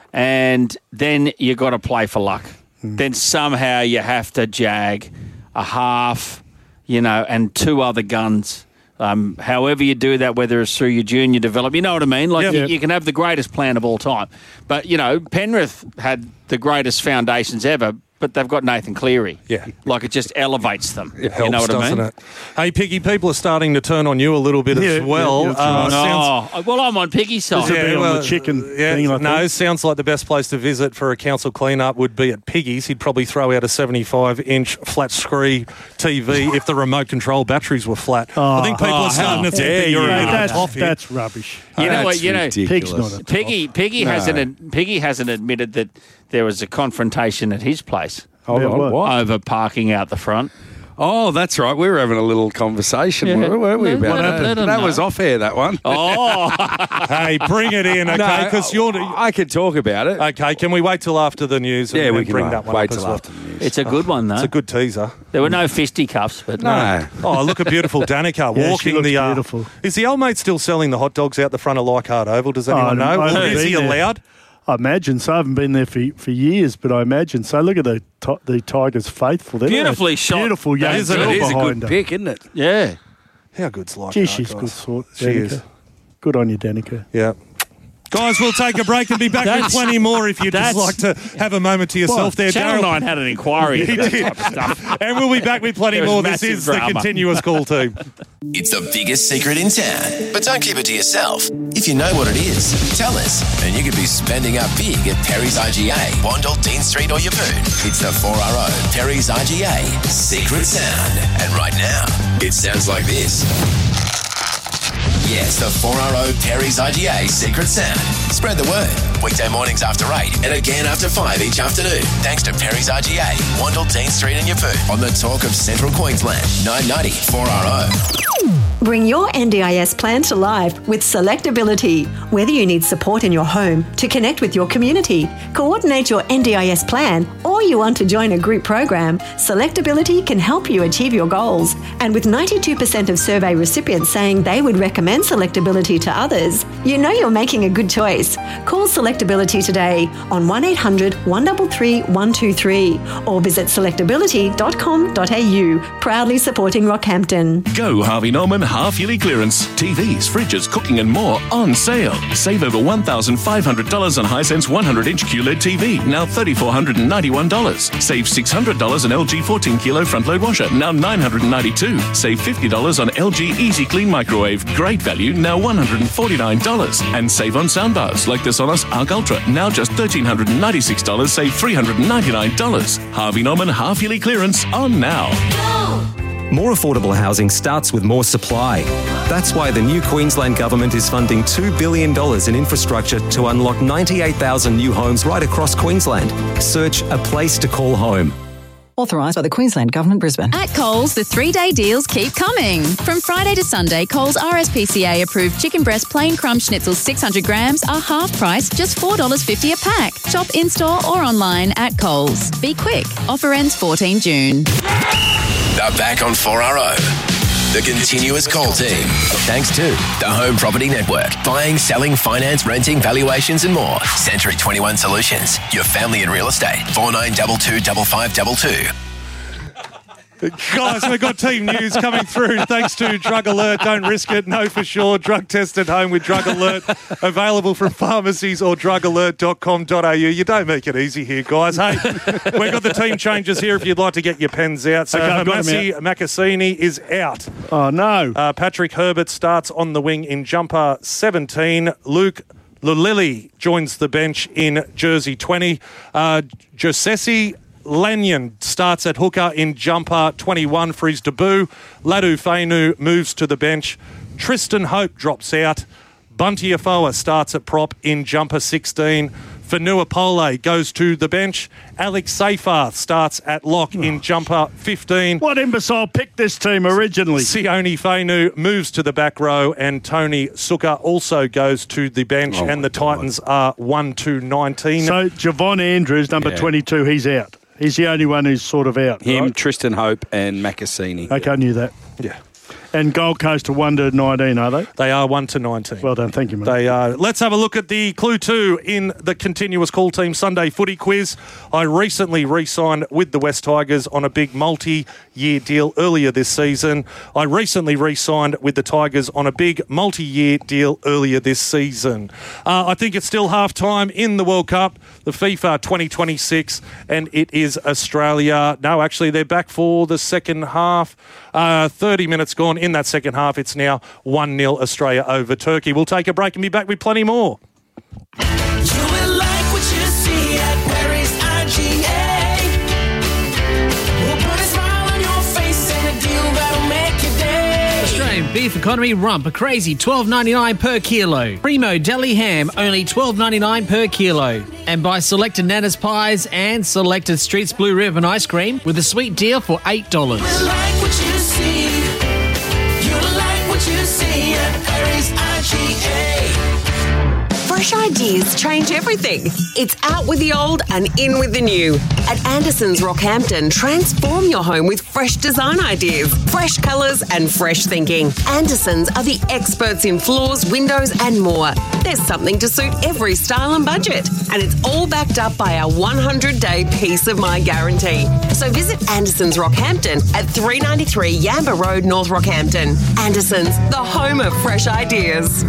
and then you've got to play for luck. Mm. Then somehow you have to jag a half, you know, and two other guns. Um, however you do that, whether it's through your junior development, you know what I mean? Like, yep. you, you can have the greatest plan of all time. But, you know, Penrith had the greatest foundations ever, but they've got Nathan Cleary. Yeah. Like, it just elevates them. It helps, you know what doesn't I mean? it? Hey, Piggy, people are starting to turn on you a little bit yeah, as well. Yeah, uh, sounds, oh, well, I'm on Piggy's side. This will be well, on the chicken yeah, thing, I no, think. it sounds like the best place to visit for a council clean-up would be at Piggy's. He'd probably throw out a seventy-five inch flat-screen T V if the remote control batteries were flat. Oh, I think people oh, are starting to think that you're yeah, a bit that's, off here. that's rubbish. You know That's what? You know, ridiculous. Pig's not a Piggy, Piggy No. hasn't. Piggy hasn't admitted that there was a confrontation at his place. Hold Yeah, on, what? what? Over parking out the front. Oh, that's right. We were having a little conversation, Yeah. weren't we, Let- about let- that? let 'em That know. was off air, that one. Oh, Hey, bring it in, okay? Because you're. I could talk about it. Okay, can we wait till after the news? And Yeah, we and can bring wait- that one wait up as till well? after the news. it's a good one, though. It's a good teaser. There were no fisticuffs, but No. Oh, look at beautiful Danica Yeah, she walking looks the. Uh, beautiful. Is the old mate still selling the hot dogs out the front of Leichhardt Oval? Does anyone Oh, know? I Or haven't is he been there. allowed? I imagine so. I haven't been there for for years, but I imagine so. Look at the ti- the Tigers faithful. They're Beautifully a shot. Beautiful young That is a- girl It is a behind good her. pick, isn't it? Yeah. How good's Leichhardt? Gee, she's guys? good sort. She Danica. is. Good on you, Danica. Yeah. Guys, we'll take a break and be back with That's- plenty more if you'd just like that's- to have a moment to yourself What? there, Channel Daryl. nine had an inquiry He into that did. type of stuff. And we'll be back with plenty There was more. This massive is the drama. continuous call team. It's the biggest secret in town. But don't keep it to yourself. If you know what it is, tell us. And you could be spending up big at Perry's I G A, Wandle, Dean Street or Yeppoon. It's the four R O Perry's I G A Secret Sound. And right now, it sounds like this. Yes, the four R O Perry's I G A Secret Sound. Spread the word. Weekday mornings after eight and again after five each afternoon. Thanks to Perry's I G A, Wandle, Dean Street and Yeppoon. On the talk of Central Queensland, nine ninety four R O. Bring your N D I S plan to life with Selectability. Whether you need support in your home to connect with your community, coordinate your N D I S plan, or you want to join a group program, Selectability can help you achieve your goals. And with ninety-two percent of survey recipients saying they would recommend Selectability to others, you know you're making a good choice. Call Selectability today on one eight hundred, one three three, one two three or visit selectability dot com dot a u. Proudly supporting Rockhampton. Go Harvey Norman half-yearly clearance. T Vs, fridges, cooking and more on sale. Save over one thousand five hundred dollars on Hisense one hundred inch Q L E D T V, now three thousand four hundred ninety-one dollars. Save six hundred dollars on L G fourteen kilo front-load washer, now nine hundred ninety-two dollars. Save fifty dollars on L G Easy Clean microwave, great value, now one hundred forty-nine dollars. And save on soundbars like the Sonos Arc Ultra, now just one thousand three hundred ninety-six dollars, save three hundred ninety-nine dollars. Harvey Norman half-yearly clearance on now. More affordable housing starts with more supply. That's why the new Queensland Government is funding two billion dollars in infrastructure to unlock ninety-eight thousand new homes right across Queensland. Search A Place to Call Home. Authorised by the Queensland Government, Brisbane. At Coles, the three-day deals keep coming. From Friday to Sunday, Coles R S P C A-approved chicken breast plain crumb schnitzels six hundred grams are half price, just four dollars fifty a pack. Shop in-store or online at Coles. Be quick. Offer ends fourteenth June. They're back on four R O. The continuous call team. Thanks to the Home Property Network. Buying, selling, finance, renting, valuations and more. Century twenty-one Solutions. Your family in real estate. four nine two two five five two two. Guys, we've got team news coming through thanks to Drug Alert. Don't risk it. Know for sure. Drug test at home with Drug Alert. Available from pharmacies or drug alert dot com dot a u. You don't make it easy here, guys. Hey, we've got the team changes here if you'd like to get your pens out. So Okay, I've got 'em Massi Makassini is out. Oh, no. Uh, Patrick Herbert starts on the wing in jumper seventeen. Luke Lulili joins the bench in jersey twenty. Uh, Josesi Lanyon starts at hooker in jumper twenty-one for his debut. Ladu Fainu moves to the bench. Tristan Hope drops out. Bunty Afoa starts at prop in jumper sixteen. Fanua Pole goes to the bench. Alex Seyfarth starts at lock in jumper fifteen. What imbecile picked this team originally? Sione Fainu moves to the back row and Tony Suka also goes to the bench Oh and the Titans are one to nineteen. So Javon Andrews, number Yeah. twenty-two, he's out. He's the only one who's sort of out. Him, right? Tristan Hope and Makassini. Okay, I knew that. Yeah. And Gold Coast are one to nineteen, are they? They are one to nineteen. Well done, thank you, mate. They are. Let's have a look at the clue two in the continuous call team Sunday footy quiz. I recently re-signed with the West Tigers on a big multi-year deal earlier this season. I recently re-signed with the Tigers on a big multi-year deal earlier this season. Uh, I think it's still half-time in the World Cup, the FIFA twenty twenty-six, and it is Australia. No, actually, they're back for the second half. Uh, thirty minutes gone in that second half. It's now one nil Australia over Turkey. We'll take a break and be back with plenty more. You will like what you see at Perry's I G A. We'll put a smile on your face and a deal that'll make your day. Australian beef economy rump, a crazy twelve ninety-nine per kilo. Primo deli ham, only twelve ninety-nine per kilo. And buy selected Nana's pies and selected Streets Blue Ribbon ice cream with a sweet deal for eight dollars. We like what you see. You like what you see at Perry's I G A. Fresh ideas change everything. It's out with the old and in with the new. At Anderson's Rockhampton, transform your home with fresh design ideas, fresh colours and fresh thinking. Anderson's are the experts in floors, windows and more. There's something to suit every style and budget. And it's all backed up by our one hundred day peace of mind guarantee. So visit Anderson's Rockhampton at three ninety-three Yamba Road, North Rockhampton. Anderson's, the home of fresh ideas.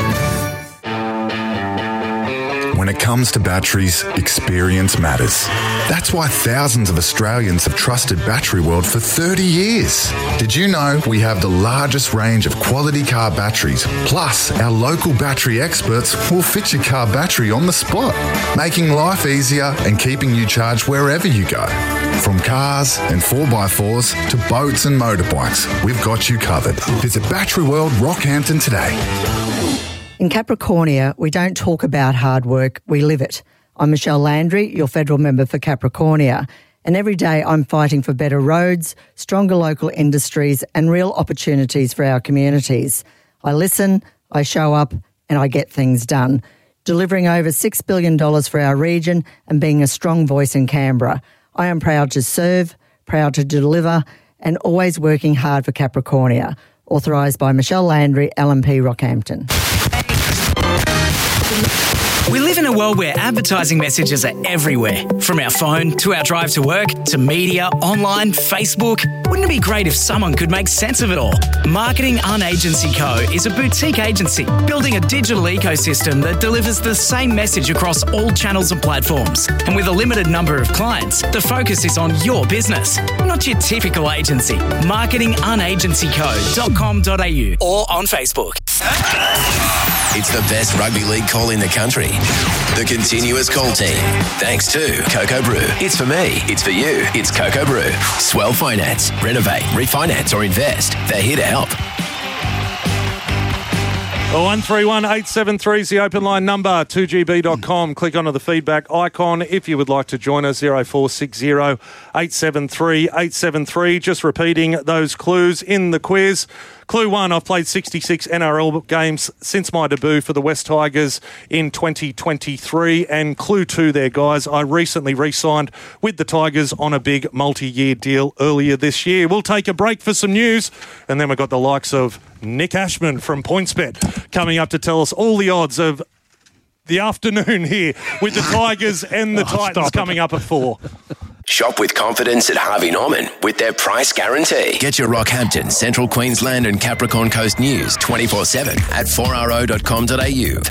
When it comes to batteries, experience matters. That's why thousands of Australians have trusted Battery World for thirty years. Did you know we have the largest range of quality car batteries? Plus, our local battery experts will fit your car battery on the spot, making life easier and keeping you charged wherever you go. From cars and four by fours to boats and motorbikes, we've got you covered. Visit Battery World Rockhampton today. In Capricornia, we don't talk about hard work, we live it. I'm Michelle Landry, your federal member for Capricornia, and every day I'm fighting for better roads, stronger local industries and real opportunities for our communities. I listen, I show up and I get things done, delivering over six billion dollars for our region and being a strong voice in Canberra. I am proud to serve, proud to deliver and always working hard for Capricornia. Authorised by Michelle Landry, L M P Rockhampton. We live in a world where advertising messages are everywhere. From our phone to our drive to work to media, online, Facebook. Wouldn't it be great if someone could make sense of it all? Marketing Unagency Co. is a boutique agency building a digital ecosystem that delivers the same message across all channels and platforms. And with a limited number of clients, the focus is on your business, not your typical agency. marketing unagency co dot com dot a u or on Facebook. It's the best rugby league call in the country. The Continuous Call Team. Thanks to Cocoa Brew. It's for me. It's for you. It's Cocoa Brew. Swell Finance. Renovate, refinance or invest. They're here to help. one three one eight seven three is the open line number, two g b dot com. Click onto the feedback icon if you would like to join us, zero four six zero eight seven three eight seven three. Just repeating those clues in the quiz. Clue one, I've played sixty-six N R L games since my debut for the West Tigers in twenty twenty-three. And clue two there, guys, I recently re-signed with the Tigers on a big multi-year deal earlier this year. We'll take a break for some news, and then we've got the likes of Nick Ashman from PointsBet coming up to tell us all the odds of the afternoon here with the Tigers and the oh, Titans coming up at four. Shop with confidence at Harvey Norman with their price guarantee. Get your Rockhampton, Central Queensland and Capricorn Coast news twenty-four seven at four r o dot com dot a u.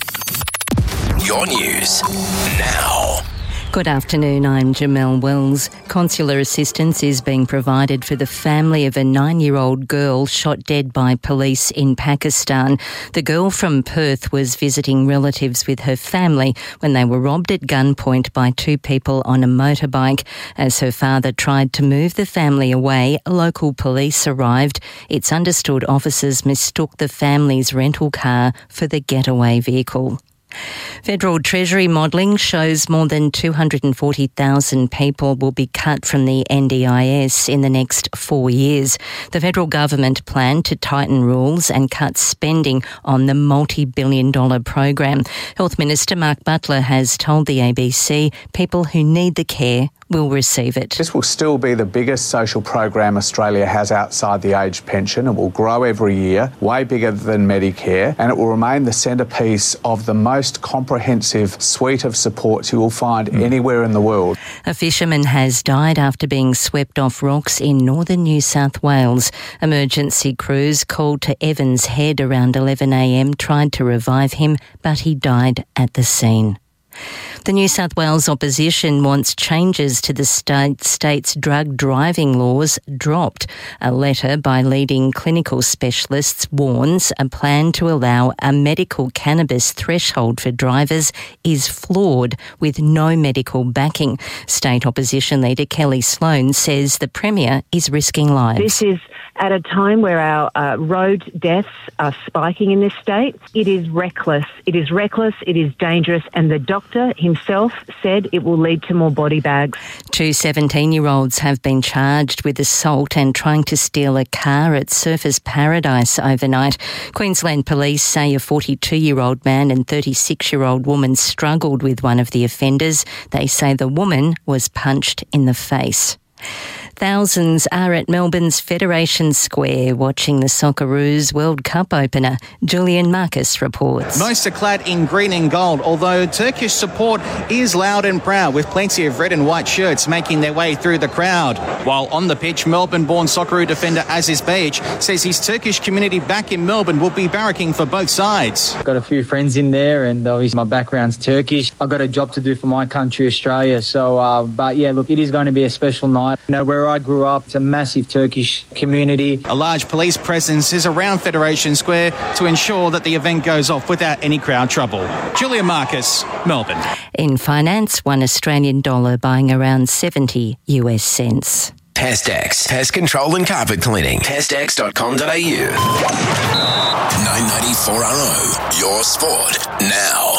Your news now. Good afternoon, I'm Jamelle Wells. Consular assistance is being provided for the family of a nine-year-old girl shot dead by police in Pakistan. The girl from Perth was visiting relatives with her family when they were robbed at gunpoint by two people on a motorbike. As her father tried to move the family away, local police arrived. It's understood officers mistook the family's rental car for the getaway vehicle. Federal Treasury modelling shows more than two hundred forty thousand people will be cut from the N D I S in the next four years. The federal government planned to tighten rules and cut spending on the multi-billion dollar program. Health Minister Mark Butler has told the A B C people who need the care will receive it. This will still be the biggest social program Australia has outside the age pension. It will grow every year, way bigger than Medicare, and it will remain the centrepiece of the most comprehensive suite of supports you will find mm. anywhere in the world. A fisherman has died after being swept off rocks in northern New South Wales. Emergency crews called to Evans Head around eleven a m tried to revive him, but he died at the scene. The New South Wales opposition wants changes to the state, state's drug driving laws dropped. A letter by leading clinical specialists warns a plan to allow a medical cannabis threshold for drivers is flawed with no medical backing. State opposition leader Kelly Sloan says the Premier is risking lives. This is at a time where our uh, road deaths are spiking in this state. It is reckless. It is reckless. It is dangerous. And the doctor himself said it will lead to more body bags. Two seventeen-year-olds have been charged with assault and trying to steal a car at Surfers Paradise overnight. Queensland police say a forty-two-year-old man and thirty-six-year-old woman struggled with one of the offenders. They say the woman was punched in the face. Thousands are at Melbourne's Federation Square watching the Socceroos World Cup opener. Julian Marcus reports. Most are clad in green and gold, although Turkish support is loud and proud with plenty of red and white shirts making their way through the crowd. While on the pitch, Melbourne-born Socceroo defender Aziz Beach says his Turkish community back in Melbourne will be barracking for both sides. Got a few friends in there and obviously my background's Turkish. I've got a job to do for my country, Australia. So, uh, but yeah, look, it is going to be a special night. You know, where I grew up, it's a massive Turkish community. A large police presence is around Federation Square to ensure that the event goes off without any crowd trouble. Julia Marcus, Melbourne. In finance, one Australian dollar buying around seventy US cents. Pestex, pest control and carpet cleaning. Pestex dot com dot a u. nine ninety-four R O, your sport now.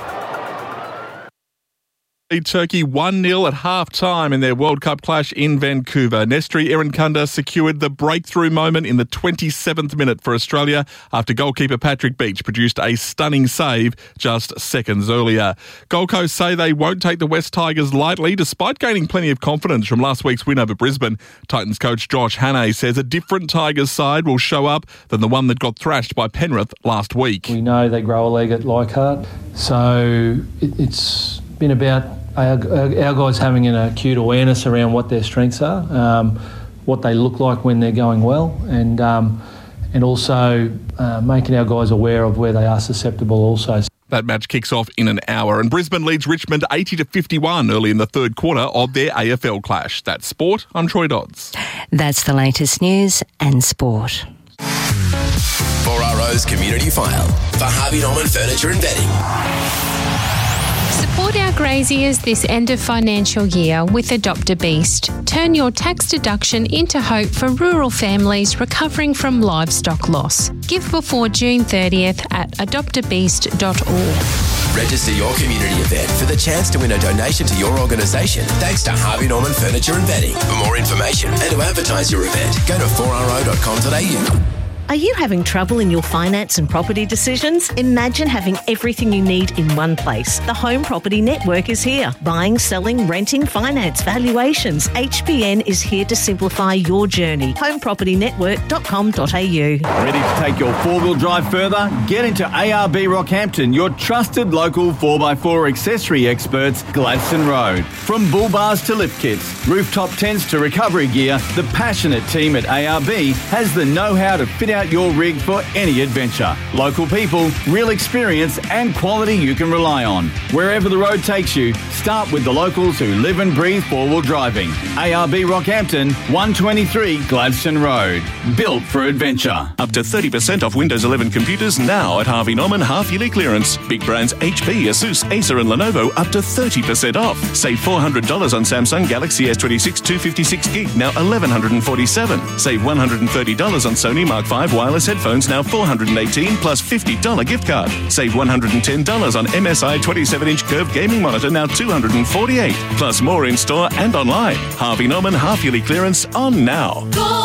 Turkey one nil at half-time in their World Cup clash in Vancouver. Nestri Irankunda secured the breakthrough moment in the twenty-seventh minute for Australia after goalkeeper Patrick Beach produced a stunning save just seconds earlier. Gold Coast say they won't take the West Tigers lightly despite gaining plenty of confidence from last week's win over Brisbane. Titans coach Josh Hannay says a different Tigers side will show up than the one that got thrashed by Penrith last week. We know they grow a leg at Leichhardt, so it, it's been about our, our guys having an acute awareness around what their strengths are, um, what they look like when they're going well, and um, and also uh, making our guys aware of where they are susceptible also. That match kicks off in an hour, and Brisbane leads Richmond eighty to fifty-one early in the third quarter of their A F L clash. That's sport. I'm Troy Dodds. That's the latest news and sport. four R O's Community File for Harvey Norman Furniture and Bedding. Support our graziers this end of financial year with Adopt a Beast. Turn your tax deduction into hope for rural families recovering from livestock loss. Give before June thirtieth at adopt a beast dot org. Register your community event for the chance to win a donation to your organisation thanks to Harvey Norman Furniture and Bedding. For more information and to advertise your event, go to four R O dot com dot a u. Are you having trouble in your finance and property decisions? Imagine having everything you need in one place. The Home Property Network is here. Buying, selling, renting, finance, valuations. H B N is here to simplify your journey. home property network dot com dot a u. Ready to take your four-wheel drive further? Get into A R B Rockhampton, your trusted local four by four accessory experts, Gladstone Road. From bull bars to lift kits, rooftop tents to recovery gear, the passionate team at A R B has the know-how to fit out your rig for any adventure. Local people, real experience and quality you can rely on. Wherever the road takes you, start with the locals who live and breathe four-wheel driving. A R B Rockhampton, one twenty-three Gladstone Road. Built for adventure. Up to thirty percent off Windows eleven computers now at Harvey Norman half-yearly clearance. Big brands H P, Asus, Acer and Lenovo up to thirty percent off. Save four hundred dollars on Samsung Galaxy S twenty-six two fifty-six gig, now eleven forty-seven dollars. Save one hundred thirty dollars on Sony Mark five wireless headphones, now four hundred eighteen dollars plus fifty dollars gift card. Save one hundred ten dollars on M S I twenty-seven inch curved gaming monitor, now two hundred forty-eight dollars. Plus more in store and online. Harvey Norman half-yearly clearance on now.